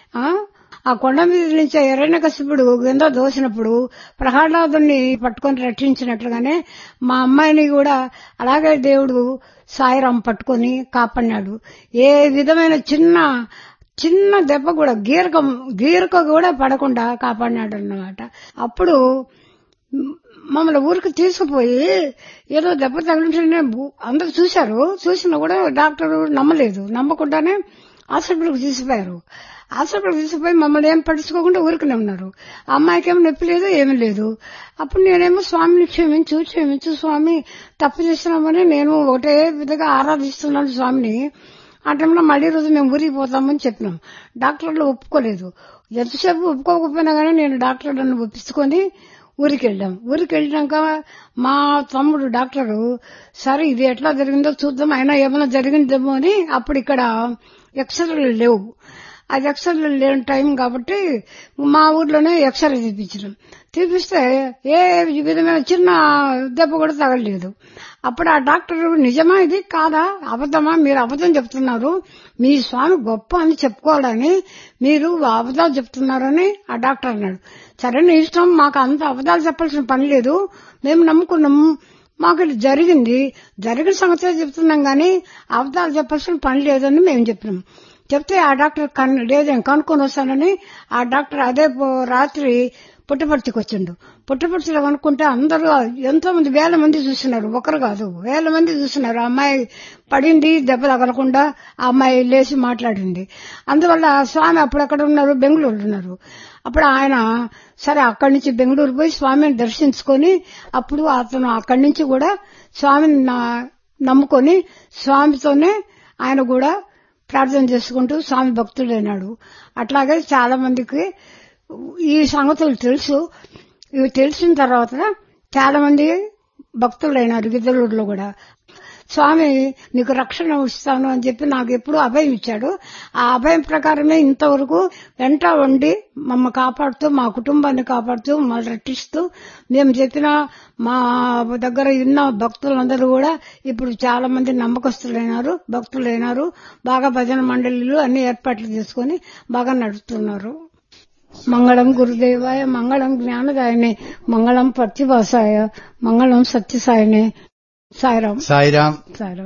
ఆ కొండ మీద నుంచి హిరణ్యకశిపుడు కింద దోసినప్పుడు ప్రహ్లాదుని పట్టుకొని రక్షించినట్లుగానే మా అమ్మాయిని కూడా అలాగే దేవుడు సాయిరాం పట్టుకొని కాపాడినాడు. ఏ విధమైన చిన్న చిన్న దెబ్బ కూడా, గీరక గీరక కూడా పడకుండా కాపాడినాడు అన్నమాట. అప్పుడు మమ్మల్ని ఊరికి తీసుకుపోయి ఏదో దెబ్బ తగిలించే అందరూ చూశారు. చూసినా కూడా డాక్టర్ నమ్మలేదు. నమ్మకుండానే హాస్పిటల్కి తీసిపోయారు. హాస్పిటల్కి తీసుకుపోయి మమ్మల్ని ఏం పట్టించుకోకుండా ఊరికనే ఉన్నారు. ఆ అమ్మాయికి ఏమి నొప్పి లేదు, ఏమీ లేదు. అప్పుడు నేనేమో స్వామిని క్షమించు క్షమించు స్వామి, తప్పు చేస్తున్నామని నేను ఒకటే విధంగా ఆరాధిస్తున్నాను స్వామిని. ఆ టైంలో మళ్లీ రోజు మేము ఊరికి పోతామని చెప్పినాం. డాక్టర్లు ఒప్పుకోలేదు. ఎంతసేపు ఒప్పుకోకపోయినా కానీ నేను డాక్టర్లను ఒప్పించుకొని ఊరికి వెళ్ళాం. ఊరికి వెళ్ళినాక మా తమ్ముడు డాక్టరు, సరే ఇది ఎట్లా జరిగిందో చూద్దాం, అయినా ఏమైనా జరిగిందేమో అని, అప్పుడు ఇక్కడ ఎక్స్రేలు లేవు. అది ఎక్స్రేలు లేని టైం కాబట్టి మా ఊర్లోనే ఎక్స్రే తీపించినాం. తీపిస్తే ఏ విధమైన చిన్న దెబ్బ కూడా తగలలేదు. అప్పుడు ఆ డాక్టర్, నిజమా ఇది కాదా, అబద్ధమా, మీరు అబద్ధం చెప్తున్నారు, మీ స్వామి గొప్ప అని చెప్పుకోవాలని మీరు అబద్ధాలు చెప్తున్నారని ఆ డాక్టర్ అన్నాడు. సరే నీ ఇష్టం, మాకు అంత అబద్ధాలు చెప్పాల్సిన పని లేదు, మేము నమ్ముకున్నాము, మాకు ఇది జరిగింది, జరిగిన సంగతే చెప్తున్నాం గానీ అబద్ధాలు చెప్పాల్సిన పని లేదని మేము చెప్పినాం. చెప్తే ఆ డాక్టర్ లేదేం కనుక్కొని వస్తానని ఆ డాక్టర్ అదే రాత్రి పుట్టపర్తికి వచ్చిండు. పుట్టపర్తిలో కనుక్కుంటే అందరూ ఎంతో మంది, వేల మంది చూస్తున్నారు, ఒకరు కాదు వేల మంది చూస్తున్నారు. ఆ అమ్మాయి పడింది, దెబ్బ తగలకుండా ఆ అమ్మాయి లేచి మాట్లాడింది. అందువల్ల స్వామి అప్పుడు అక్కడ ఉన్నారు, బెంగళూరు ఉన్నారు. అప్పుడు ఆయన సరే అక్కడి నుంచి బెంగళూరు పోయి స్వామిని దర్శించుకొని అప్పుడు అతను అక్కడి నుంచి కూడా స్వామిని నమ్ముకొని స్వామితోనే ఆయన కూడా ప్రార్థన చేసుకుంటూ స్వామి భక్తుడైనాడు. అట్లాగే చాలా మందికి ఈ సంగతులు తెలుసు. ఇవి తెలిసిన తర్వాత చాలా మంది భక్తులైనారు గిద్దలూరులో కూడా. స్వామి నీకు రక్షణ ఇస్తాను అని చెప్పి నాకు ఎప్పుడూ అభయం ఇచ్చాడు. ఆ అభయం ప్రకారమే ఇంతవరకు వెంట ఉండి మమ్మ కాపాడుతూ, మా కుటుంబాన్ని కాపాడుతూ, మమ్మల్ని రక్షిస్తూ, మేము చెప్పిన మా దగ్గర ఉన్న భక్తులందరూ కూడా ఇప్పుడు చాలా మంది నమ్మకస్తులైనారు, భక్తులైనారు. బాగా భజన మండలిలు అన్ని ఏర్పాట్లు చేసుకుని బాగా నడుస్తున్నారు. మంగళం గురుదేవాయ, మంగళం జ్ఞానదాయనే, మంగళం ప్రతిభాసాయ, మంగళం సత్యసాయనే. సాయిరాం. సాయిరాం. సాయిరాం.